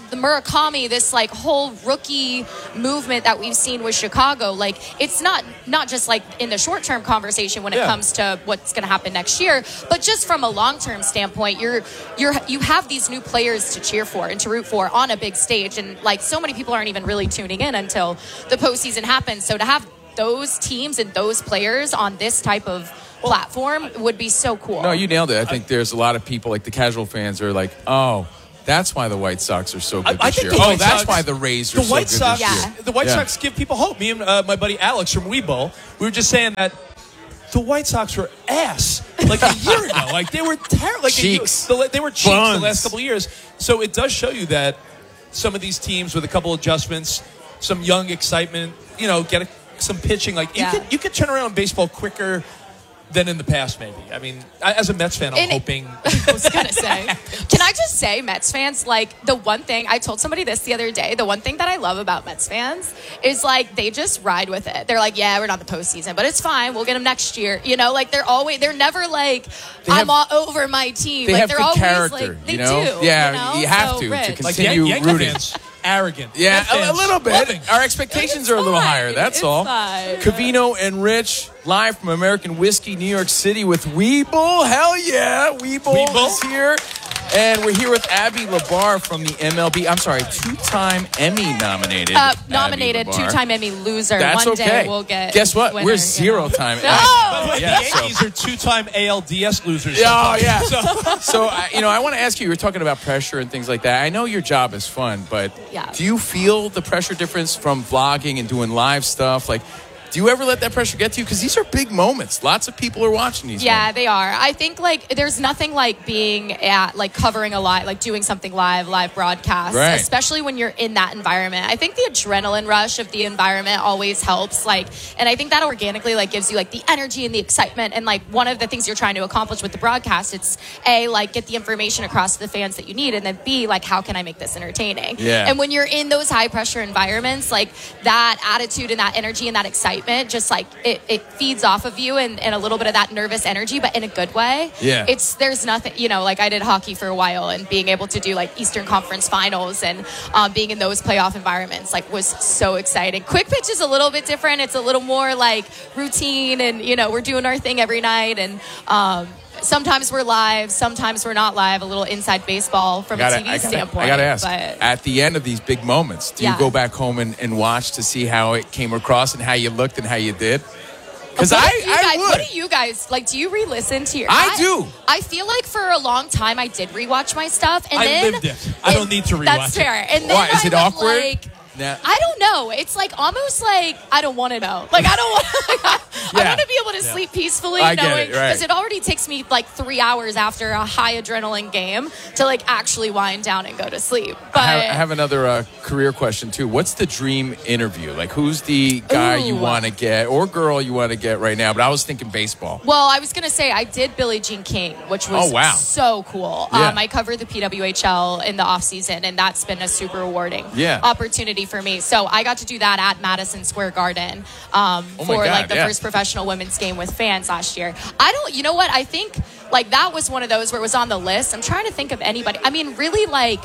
the Murakami, this like whole rookie movement that we've seen with Chicago, like it's not not just like in the short term conversation when it Yeah. comes to what's going to happen next year, but just from a long term standpoint, you're you're you have these new players to cheer for and to root for on a big stage, and like so many people aren't even really tuning in until the postseason happens. So to have those teams and those players on this type of platform would be so cool. No, you nailed it. I think there's a lot of people, like the casual fans, are like, oh, that's why the White Sox are so good I, I this think year. the Oh, White that's Sox- why the Rays are the so White good Sox, this year. The White Yeah. Sox give people hope. Me and uh, my buddy Alex from Weebo, we were just saying that the White Sox were ass like a year ago. Like they were terrible. Like Cheeks. They, they were cheeks Buns. the last couple of years. So it does show you that some of these teams with a couple adjustments, some young excitement, you know, get a, some pitching. Like Yeah. you can you can turn around baseball quicker than in the past, maybe. I mean, I, as a Mets fan, I'm And it- hoping. I was gonna say, can I just say, Mets fans, like the one thing I told somebody this the other day, the one thing that I love about Mets fans is like they just ride with it. They're like, yeah, we're not in the postseason, but it's fine. We'll get them next year. You know, like they're always, they're never like, They I'm have- all over my team. They like have they're good always character, like, they you know? do. Yeah, you, know? you have So, to, to Rich. continue Like Yan- Yankee rooting. fans, arrogant. Yeah, Mets a, a fans, little bit. loving. Our expectations are a little fine. higher. That's It's all. fine. Covino and Rich, live from American Whiskey, New York City with Weeble. Hell yeah, Weeble, Weeble. is here. And we're here with Abby Labar from the M L B. I'm sorry, two-time Emmy nominated. Uh, Abby nominated, Labar. two-time Emmy loser. That's One okay. day we'll get. Guess what? winner, We're you know. zero-time. No! But Yeah, the so- Yankees are two-time A L D S losers. Oh, yeah. So, So, I- you know, I want to ask you, you were talking about pressure and things like that. I know your job is fun, but Yeah. do you feel the pressure difference from vlogging and doing live stuff? Like, do you ever let that pressure get to you? Because these are big moments. Lots of people are watching these Yeah, moments. they are. I think like there's nothing like being at like covering a live, like doing something live, live broadcast, Right. especially when you're in that environment. I think the adrenaline rush of the environment always helps. Like, and I think that organically like gives you like the energy and the excitement. And like one of the things you're trying to accomplish with the broadcast, it's A, like get the information across to the fans that you need, and then B, like how can I make this entertaining? Yeah. And when you're in those high pressure environments, like that attitude and that energy and that excitement, just like it, it feeds off of you and, and a little bit of that nervous energy, but in a good way. Yeah. It's, there's nothing, you know, like I did hockey for a while, and being able to do like Eastern Conference finals and um, being in those playoff environments, like was so exciting. Quick pitch is a little bit different. It's a little more like routine, and, you know, we're doing our thing every night. And, um, sometimes we're live, sometimes we're not live, a little inside baseball from I gotta, a T V I gotta, standpoint. I gotta ask, But at the end of these big moments, do Yeah. you go back home and, and watch to see how it came across and how you looked and how you did? Because What I, do you I guys, would. What do you guys like? Do you re-listen to your? I do. I feel like for a long time I did rewatch my stuff, and I then lived it. I don't need to rewatch That's it. fair. And then Why? Is I it would, awkward? Like, Nah. I don't know. It's like almost like I don't want to know. Like I don't want. Like, I, I Yeah. want to be able to sleep peacefully, I get knowing it, right. because it already takes me like three hours after a high adrenaline game to like actually wind down and go to sleep. But I have, I have another uh, career question too. What's the dream interview? Like, who's the guy you Ooh. want to get or girl you want to get right now? But I was thinking baseball. Well, I was gonna say I did Billie Jean King, which was Oh, wow. so cool. Yeah. Um, I covered the P W H L in the off season, and that's been a super rewarding Yeah. opportunity for me. So I got to do that at Madison Square Garden um, Oh my for God, like the yeah. first professional women's game with fans last year. I don't, you know what? I think like that was one of those where it was on the list. I'm trying to think of anybody. I mean, really, like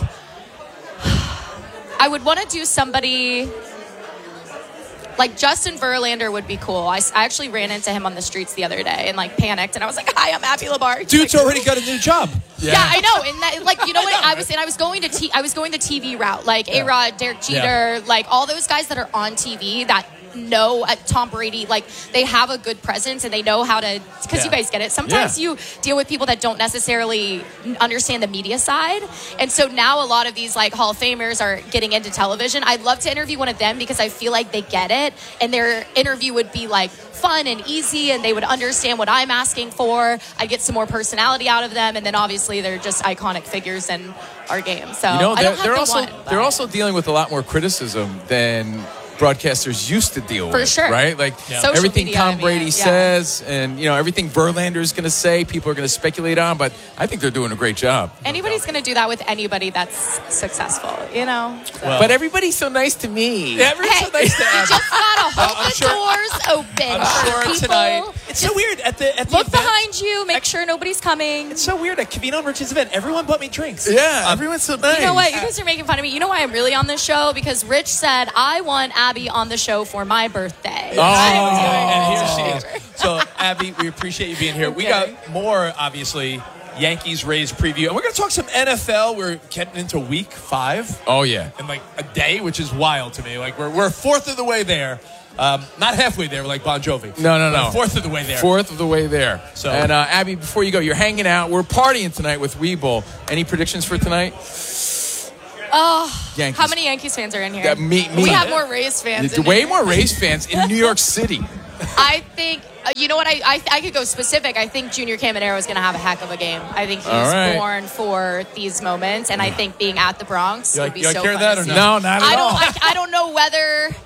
I would want to do somebody. Like Justin Verlander would be cool. I, I actually ran into him on the streets the other day and like panicked, and I was like, "Hi, I'm Abby Labar." He's dude's like, already got a new job. Yeah. I know, and that, like you know what I was saying, I was going to t- I was going the T V route, like A Rod, Derek Jeter, Yeah. like all those guys that are on T V that know uh, Tom Brady, like they have a good presence and they know how to. Because Yeah. you guys get it. Sometimes Yeah. you deal with people that don't necessarily understand the media side, and so now a lot of these like Hall of Famers are getting into television. I'd love to interview one of them because I feel like they get it, and their interview would be like fun and easy, and they would understand what I'm asking for. I get some more personality out of them, and then obviously they're just iconic figures in our game. So You know, I they're, don't have they're the also one, they're but- also dealing with a lot more criticism than broadcasters used to deal For with, sure. right? Like Yeah. Social everything media, Tom I mean, Brady yeah. says, and you know everything Verlander is going to say, people are going to speculate on. But I think they're doing a great job. anybody's going to do that with anybody that's successful, you know. So. but everybody's so nice to me. Everyone's Hey, so nice to you Abby. just gotta hold I'm the sure- doors doors open. I'm sure People, tonight. It's so weird at the at the look event. behind you. Make sure nobody's coming. It's so weird at Covino and Rich's event. Everyone bought me drinks. Yeah, Um, everyone's so nice. You know what? You guys are making fun of me. You know why I'm really on this show? Because Rich said, I want Abby on the show for my birthday. Oh, I was doing and it. here she is. So, Abby, we appreciate you being here. We Okay. got more, obviously, Yankees Rays preview, and we're going to talk some N F L. We're getting into week five. Oh, yeah. In like a day, which is wild to me. Like we're we're a fourth of the way there. Um, not halfway there, like Bon Jovi. No, no, We're no. a fourth of the way there. Fourth of the way there. So- and uh, Abby, before you go, you're hanging out. We're partying tonight with Weeble. Any predictions for tonight? Oh, Yankees. how many Yankees fans are in here? Uh, me- me. We have more Rays fans. in Way here. more Rays fans in New York City. I think, uh, you know what, I, I I could go specific. I think Junior Caminero is going to have a heck of a game. I think he's All right. born for these moments, and I think being at the Bronx You would like- be you like so hearing fun that to or see. no? No, not at I all. don't, I, I don't know whether...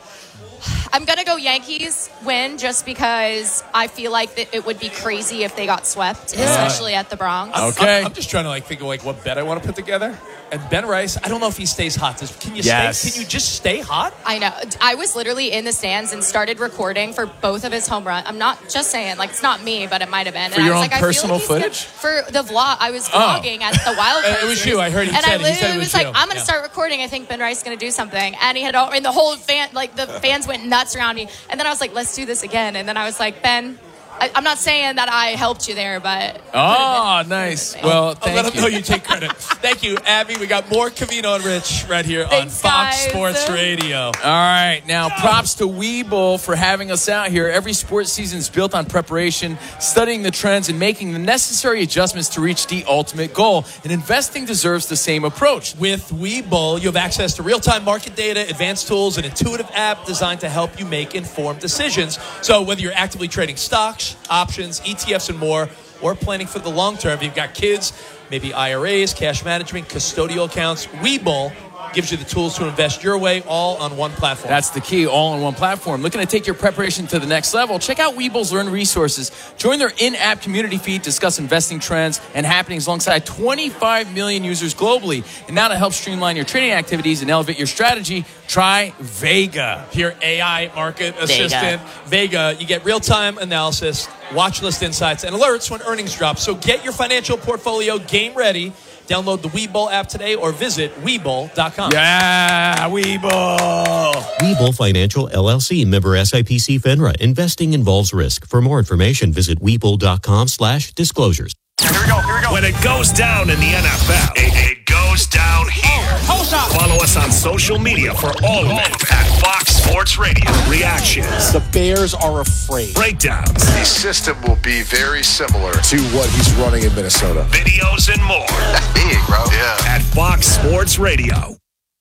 I'm going to go Yankees win just because I feel like that it would be crazy if they got swept, especially at the Bronx. Okay. I'm, I'm just trying to like think of like what bet I want to put together. And Ben Rice, I don't know if he stays hot. Does, can you Yes. stay? Can you just stay hot? I know. I was literally in the stands and started recording for both of his home runs. I'm not just saying, like, it's not me, but it might have been. For and your I was own like, personal I feel like footage? he's gonna, for the vlog. I was Oh. vlogging at the Wild Card It was series. you. I heard he and said- I he literally said it was was like, you. I'm going to Yeah. start recording. I think Ben Rice is going to do something. And he had all, and the whole fan, like, the fans went nuts around me. And then I was like, let's do this again. And then I was like, Ben, I, I'm not saying that I helped you there, but. Oh, nice. Well, I'll thank let him you. know you take credit. Thank you, Abby. We got more Covino and Rich right here Thanks, on Fox guys. Sports Radio. All right. Now, props to Weeble for having us out here. Every sports season is built on preparation, studying the trends, and making the necessary adjustments to reach the ultimate goal. And investing deserves the same approach. With Webull, you have access to real-time market data, advanced tools, an intuitive app designed to help you make informed decisions. So whether you're actively trading stocks, options, E T Fs, and more, or planning for the long term, if you've got kids, maybe I R As, cash management, custodial accounts, Webull gives you the tools to invest your way all on one platform. That's the key, all on one platform. Looking to take your preparation to the next level? Check out Weeble's Learn Resources. Join their in-app community feed, discuss investing trends and happenings alongside twenty-five million users globally. And now to help streamline your trading activities and elevate your strategy, try Vega. Your A I market assistant, Vega. You get real-time analysis, watch list insights, and alerts when earnings drop. So get your financial portfolio game ready. Download the Webull app today or visit Webull dot com. Yeah, Weeble. Webull Financial, L L C, member S I P C FINRA. Investing involves risk. For more information, visit Webull dot com slash disclosures. Here we go, here we go. When it goes down in the N F L, it, it goes down here. Follow us on social media for all of it at Fox Sports Radio. Reactions. The Bears are afraid. Breakdowns. The system will be very similar to what he's running in Minnesota. Videos and more. That's big, bro. Yeah. At Fox Sports Radio.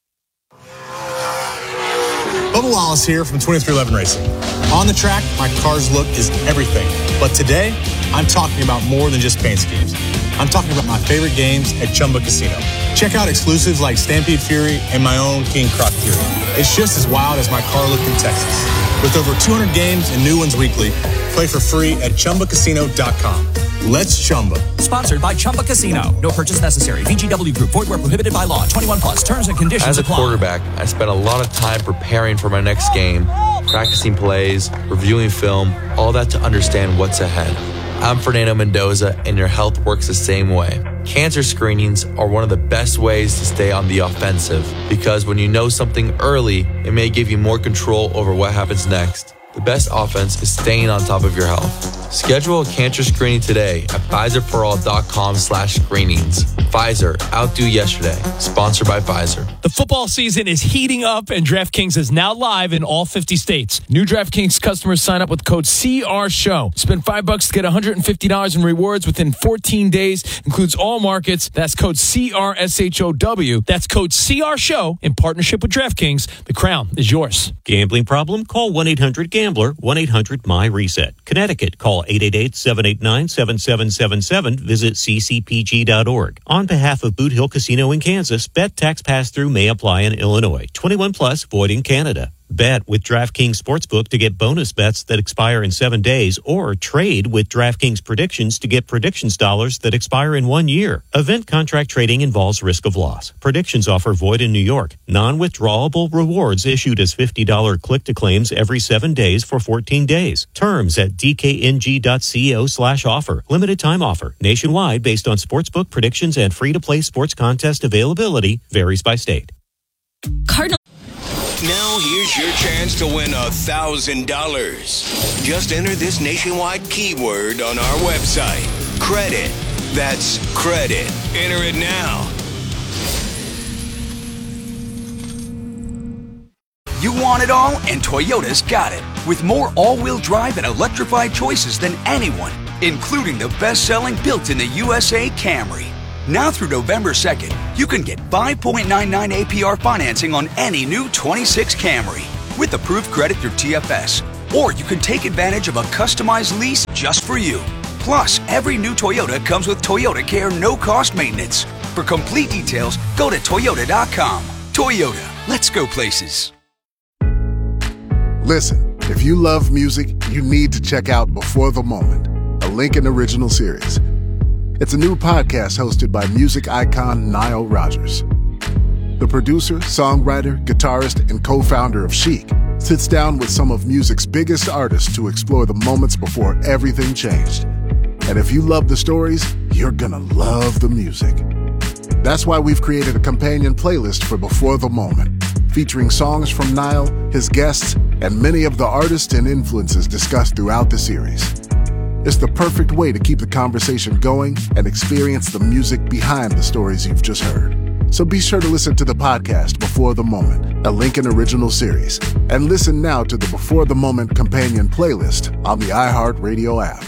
Bubba Wallace here from twenty-three eleven Racing. On the track, my car's look is everything. But today, I'm talking about more than just paint schemes. I'm talking about my favorite games at Chumba Casino. Check out exclusives like Stampede Fury and my own King Croc Fury. It's just as wild as my car look in Texas. With over two hundred games and new ones weekly, play for free at Chumba Casino dot com. Let's Chumba. Sponsored by Chumba Casino. No purchase necessary. V G W Group. Void where prohibited by law. twenty-one plus. Terms and conditions As a apply. quarterback, I spent a lot of time preparing for my next game, practicing plays, reviewing film, all that to understand what's ahead. I'm Fernando Mendoza, and your health works the same way. Cancer screenings are one of the best ways to stay on the offensive because when you know something early, it may give you more control over what happens next. The best offense is staying on top of your health. Schedule a cancer screening today at Pfizer for all dot com slash screenings. Pfizer, outdo yesterday. Sponsored by Pfizer. The football season is heating up, and DraftKings is now live in all fifty states. New DraftKings customers sign up with code C R Show. Spend five bucks to get one hundred fifty dollars in rewards within fourteen days. Includes all markets. That's code C R S H O W. That's code C R Show in partnership with DraftKings. The crown is yours. Gambling problem? Call one eight hundred gambler, one eight hundred my reset. Connecticut, call eight eight eight, seven eight nine, seven seven seven seven. Visit c c p g dot org. On behalf of Boot Hill Casino in Kansas, bet tax pass-through may apply in Illinois. twenty-one plus, void in Canada. Bet with DraftKings Sportsbook to get bonus bets that expire in seven days or trade with DraftKings Predictions to get predictions dollars that expire in one year. Event contract trading involves risk of loss. Predictions offer void in New York. Non-withdrawable rewards issued as fifty dollars click-to-claims every seven days for fourteen days. Terms at dkng.co slash offer. Limited time offer. Nationwide based on sportsbook predictions and free-to-play sports contest availability varies by state. Cardinal. Now here's your chance to win a thousand dollars. Just enter this nationwide keyword on our website. Credit. That's credit. Enter it now. You want it all, and Toyota's got it. With more all-wheel drive and electrified choices than anyone, including the best-selling built-in-the-U S A Camry. Now through November second, you can get five point nine nine A P R financing on any new twenty-six Camry with approved credit through T F S. Or you can take advantage of a customized lease just for you. Plus, every new Toyota comes with Toyota Care no-cost maintenance. For complete details, go to toyota dot com. Toyota, let's go places. Listen, if you love music, you need to check out Before the Moment, a Lincoln original series. It's a new podcast hosted by music icon Nile Rodgers. The producer, songwriter, guitarist, and co-founder of Chic sits down with some of music's biggest artists to explore the moments before everything changed. And if you love the stories, you're gonna love the music. That's why we've created a companion playlist for Before the Moment, featuring songs from Nile, his guests, and many of the artists and influences discussed throughout the series. It's the perfect way to keep the conversation going and experience the music behind the stories you've just heard. So be sure to listen to the podcast Before the Moment, a Lincoln original series, and listen now to the Before the Moment companion playlist on the iHeartRadio app.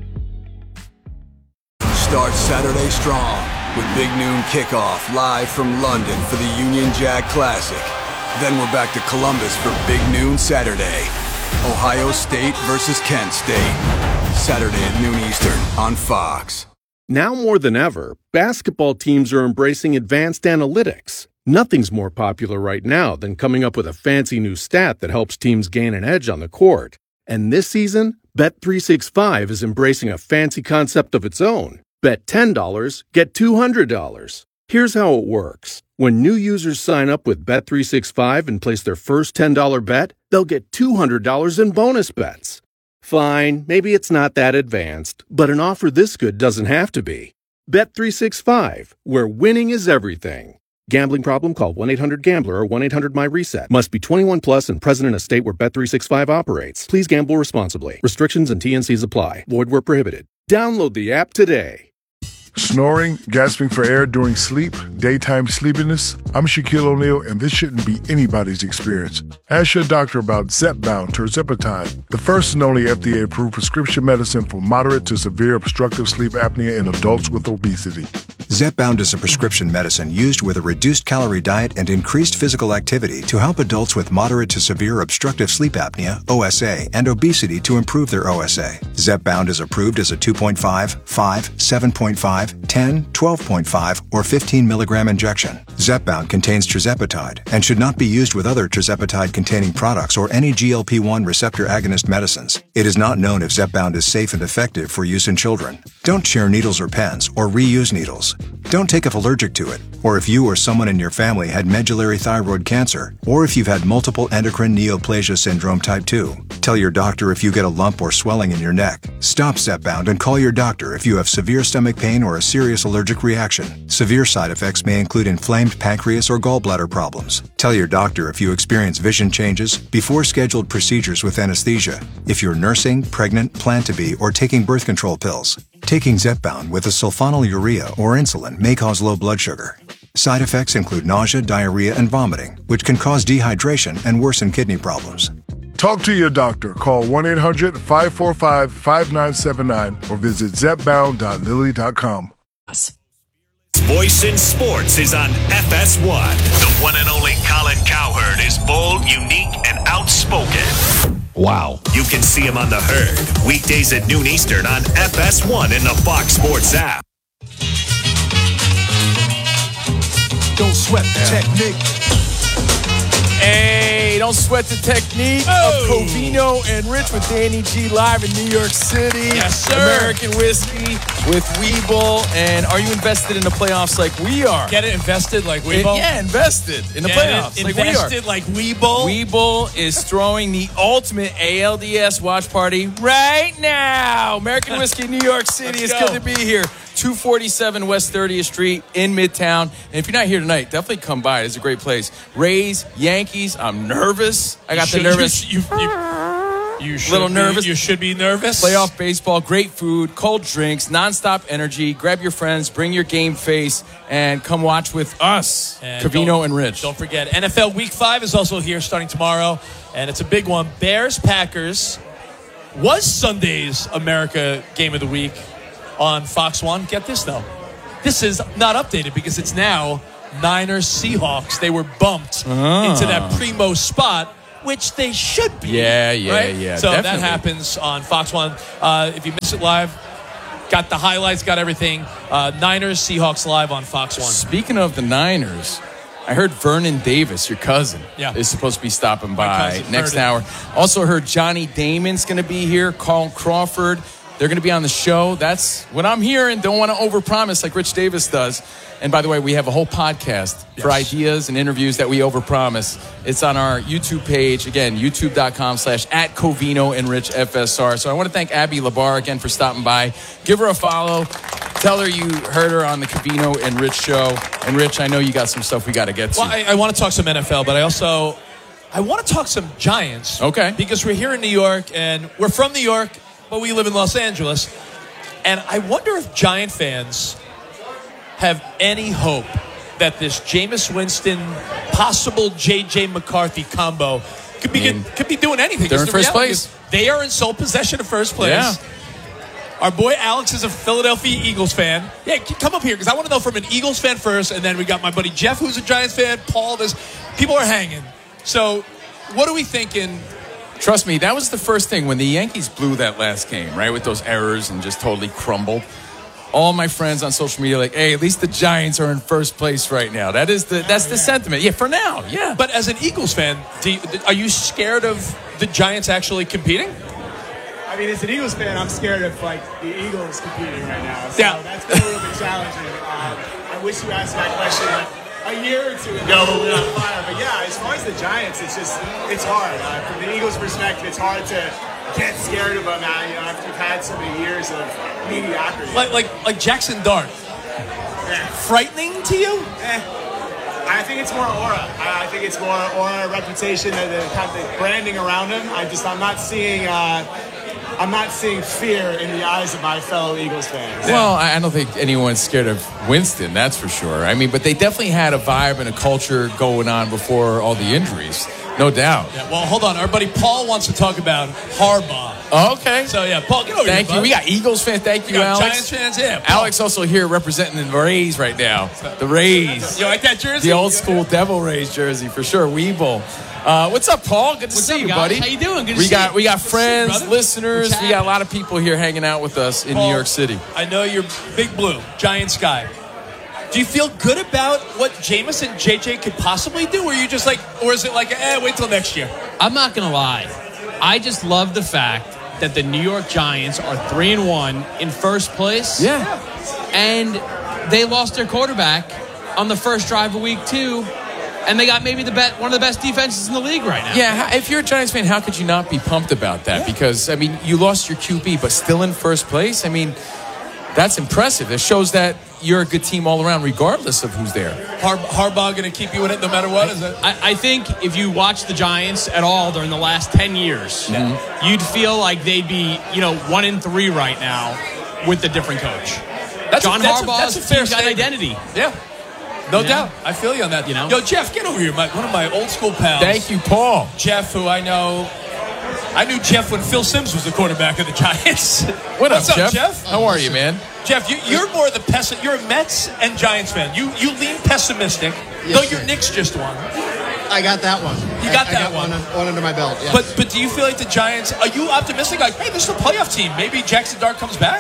Start Saturday strong with Big Noon Kickoff live from London for the Union Jack Classic. Then we're back to Columbus for Big Noon Saturday. Ohio State versus Kent State. Saturday at noon Eastern on Fox. Now more than ever, basketball teams are embracing advanced analytics. Nothing's more popular right now than coming up with a fancy new stat that helps teams gain an edge on the court. And this season, Bet three sixty-five is embracing a fancy concept of its own. Bet ten dollars, get two hundred dollars. Here's how it works. When new users sign up with Bet three sixty-five and place their first ten dollars bet, they'll get two hundred dollars in bonus bets. Fine, maybe it's not that advanced, but an offer this good doesn't have to be. Bet three sixty-five, where winning is everything. Gambling problem? Call one eight hundred gambler or one eight hundred my reset. Must be twenty-one plus and present in a state where Bet three sixty-five operates. Please gamble responsibly. Restrictions and T N Cs apply. Void where prohibited. Download the app today. Snoring, gasping for air during sleep, daytime sleepiness. I'm Shaquille O'Neal, and this shouldn't be anybody's experience. Ask your doctor about Zepbound tirzepatide, the first and only F D A-approved prescription medicine for moderate to severe obstructive sleep apnea in adults with obesity. Zepbound is a prescription medicine used with a reduced calorie diet and increased physical activity to help adults with moderate to severe obstructive sleep apnea, O S A, and obesity to improve their O S A. Zepbound is approved as a two point five, five, seven point five, ten, twelve point five, or fifteen milligram injection. Zepbound contains tirzepatide and should not be used with other tirzepatide-containing products or any G L P one receptor agonist medicines. It is not known if Zepbound is safe and effective for use in children. Don't share needles or pens or reuse needles. Don't take if allergic to it, or if you or someone in your family had medullary thyroid cancer, or if you've had multiple endocrine neoplasia syndrome type two. Tell your doctor if you get a lump or swelling in your neck. Stop Zepbound and call your doctor if you have severe stomach pain or a serious allergic reaction. Severe side effects may include inflamed pancreas or gallbladder problems. Tell your doctor if you experience vision changes before scheduled procedures with anesthesia. If you're nursing, pregnant, plan to be, or taking birth control pills. Taking Zepbound with a sulfonylurea or insulin may cause low blood sugar. Side effects include nausea, diarrhea, and vomiting, which can cause dehydration and worsen kidney problems. Talk to your doctor. Call one eight hundred, five four five, five nine seven nine or visit zepbound dot lilly dot com. Voice in Sports is on F S one. The one and only Colin Cowherd is bold, unique, and outspoken. Wow. You can see him on The Herd, weekdays at noon Eastern on F S one in the Fox Sports app. Don't sweat the technique. eight don't sweat the technique Oh. of Covino and Rich with Danny G live in New York City. Yes, sir. American Whiskey with Weeble. And are you invested in the playoffs like we are? Get it invested like It- Weeble? yeah, invested in the Get playoffs it like we are. invested like Weeble? Weeble is throwing the ultimate A L D S watch party right now. American Whiskey, New York City. Let's It's go. good to be here. two forty-seven West thirtieth Street in Midtown. And if you're not here tonight, definitely come by. It's a great place. Rays, Yankees. I'm nervous. I got You the should- nervous. You, you, you should Little be- nervous. You should be nervous. Playoff baseball, great food, cold drinks, nonstop energy. Grab your friends, bring your game face, and come watch with us, And Covino don't- and Rich. Don't forget, N F L Week five is also here starting tomorrow, and it's a big one. Bears-Packers was Sunday's America Game of the Week on Fox one. Get this, though. This is not updated because it's now Niners-Seahawks. They were bumped Ah. into that primo spot, which they should be. Yeah, yeah, right? yeah, So definitely. that happens on Fox one. Uh, if you miss it live, got the highlights, got everything. Uh, Niners-Seahawks live on Fox one. Speaking of the Niners, I heard Vernon Davis, your cousin, Yeah. is supposed to be stopping by cousin, next Vernon. hour. Also heard Johnny Damon's going to be here, Carl Crawford. They're going to be on the show. That's what I'm hearing. Don't want to overpromise like Rich Davis does. And by the way, we have a whole podcast for Yes. ideas and interviews that we overpromise. It's on our YouTube page. Again, youtube.com slash at Covino and Rich F S R. So I want to thank Abby Labar again for stopping by. Give her a follow. Tell her you heard her on the Covino and Rich show. And Rich, I know you got some stuff we got to get to. Well, I, I want to talk some N F L, but I also I want to talk some Giants. Okay. Because we're here in New York, and we're from New York, but we live in Los Angeles. And I wonder if Giant fans have any hope that this Jameis Winston, possible J J McCarthy combo could be I mean, could be doing anything. they're in Because the first reality place. is They are in sole possession of first place. Yeah. Our boy Alex is a Philadelphia Eagles fan. Yeah, come up here because I want to know from an Eagles fan first, and then we got my buddy Jeff, who's a Giants fan. Paul, there's people are hanging. So, what are we thinking? Trust me, that was the first thing when the Yankees blew that last game, right, with those errors and just totally crumbled. All my friends on social media are like, hey, at least the Giants are in first place right now. That is the that's the sentiment. Yeah, for now. Yeah. But as an Eagles fan, do you, are you scared of the Giants actually competing? I mean, as an Eagles fan, I'm scared of like the Eagles competing right now. So Yeah. that's been a little bit challenging. Um, I wish you asked that question like a year or two ago when we were on fire. But yeah, as far as the Giants, it's just it's hard. Uh, from the Eagles' perspective, it's hard to get scared of them now. You know, after you've had so many years of mediocrity. Like like like Jackson Dart. Yeah. Frightening to you? Eh. I think it's more aura. I, I think it's more aura, reputation, the, the, kind of the branding around him. I just I'm not seeing. Uh, I'm not seeing fear in the eyes of my fellow Eagles fans. Well, I I don't think anyone's scared of Winston, that's for sure. I mean, but they definitely had a vibe and a culture going on before all the injuries, no doubt. Yeah, well, hold on. Our buddy Paul wants to talk about Harbaugh. Oh, okay. So, yeah, Paul, get over Thank here, you. bud. We got Eagles fans. Thank you, We got Alex. Giants fans, yeah. Paul. Alex also here representing the Rays right now. The Rays. You like that jersey? The old school Devil Rays jersey for sure. Weeble. Uh, what's up, Paul? Good to What's see up, you, guys? buddy. How you doing? Good to we see got you. we got Good to see you, friends, brother. listeners. What's We got a happening? lot of people here hanging out with us in Paul, New York City. I know you're Big Blue, Giants guy. Do you feel good about what Jameis and J J could possibly do? Or are you just like, or is it like, eh, wait till next year? I'm not gonna lie. I just love the fact that the New York Giants are three and one in first place. Yeah. And they lost their quarterback on the first drive of week two. And they got maybe the bet one of the best defenses in the league right now. Yeah, how- if you're a Giants fan, how could you not be pumped about that? Because, I mean, you lost your Q B, but still in first place. I mean, that's impressive. It shows that you're a good team all around, regardless of who's there. Har- Harbaugh going to keep you in it no matter what? Is it? I, I think if you watch the Giants at all during the last ten years, Mm-hmm. you'd feel like they'd be, you know, one in three right now with a different coach. That's John a, that's a, Harbaugh's that's a fair team's got statement. identity. Yeah. No You know? doubt. I feel you on that. You know? Yo, Jeff, get over here. My, one of my old school pals. Thank you, Paul. Jeff, who I know. I knew Jeff when Phil Simms was the quarterback of the Giants. What What's up, up, Jeff? Jeff? How are you, man? Jeff, you, you're more the pessimist. You're a Mets and Giants fan. You you lean pessimistic, Yes, though sir. your Knicks just won. I got that one. You I- got I that got one. one. One under my belt. Yes. But but do you feel like the Giants? Are you optimistic? Like, hey, this is a playoff team. Maybe Jackson Dart comes back.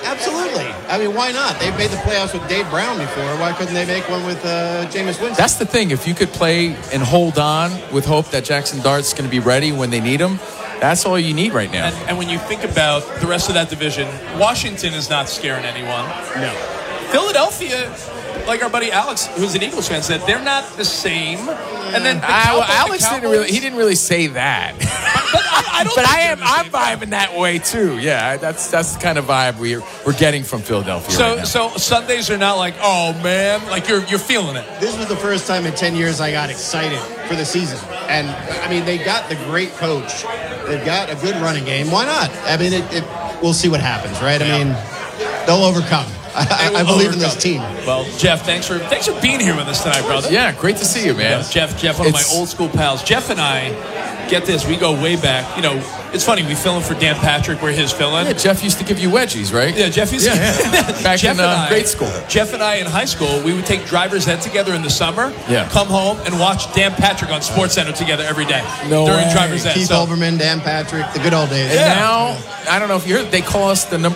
Absolutely. I mean, why not? They've made the playoffs with Dave Brown before. Why couldn't they make one with uh, Jameis Winston? That's the thing. If you could play and hold on with hope that Jackson Dart's going to be ready when they need him, that's all you need right now. And, and when you think about the rest of that division, Washington is not scaring anyone. No. Philadelphia, like our buddy Alex, who's an Eagles fan, said they're not the same. And then the I, Cowboys, well, Alex the didn't Cowboys, really. He didn't really say that. But I, I don't. But think I they're am. the I'm same. vibing that way too. Yeah, that's that's the kind of vibe we're we're getting from Philadelphia So right now. so Sundays are not like, oh man, like you're you're feeling it. This was the first time in ten years I got excited for the season. And, I mean, they got the great coach. They've got a good running game. Why not? I mean, it, it, we'll see what happens, right? Yeah. I mean, they'll overcome. I, I believe in this team. Well, Jeff, thanks for thanks for being here with us tonight, brother. Yeah, great to see you, man. Yeah, Jeff, Jeff, one It's- of my old school pals. Jeff and I, get this, we go way back. You know, it's funny, we fill in for Dan Patrick, we're his fill-in. Yeah, Jeff used to give you wedgies, right? Yeah, Jeff used to. Yeah, yeah. Back Jeff in and uh, I- grade school. Jeff and I in high school, we would take driver's ed together in the summer. Yeah. Come home and watch Dan Patrick on SportsCenter together every day No during way. driver's ed. Keith So- Olbermann, Dan Patrick, the good old days. And now, I don't know if you heard, they call us the number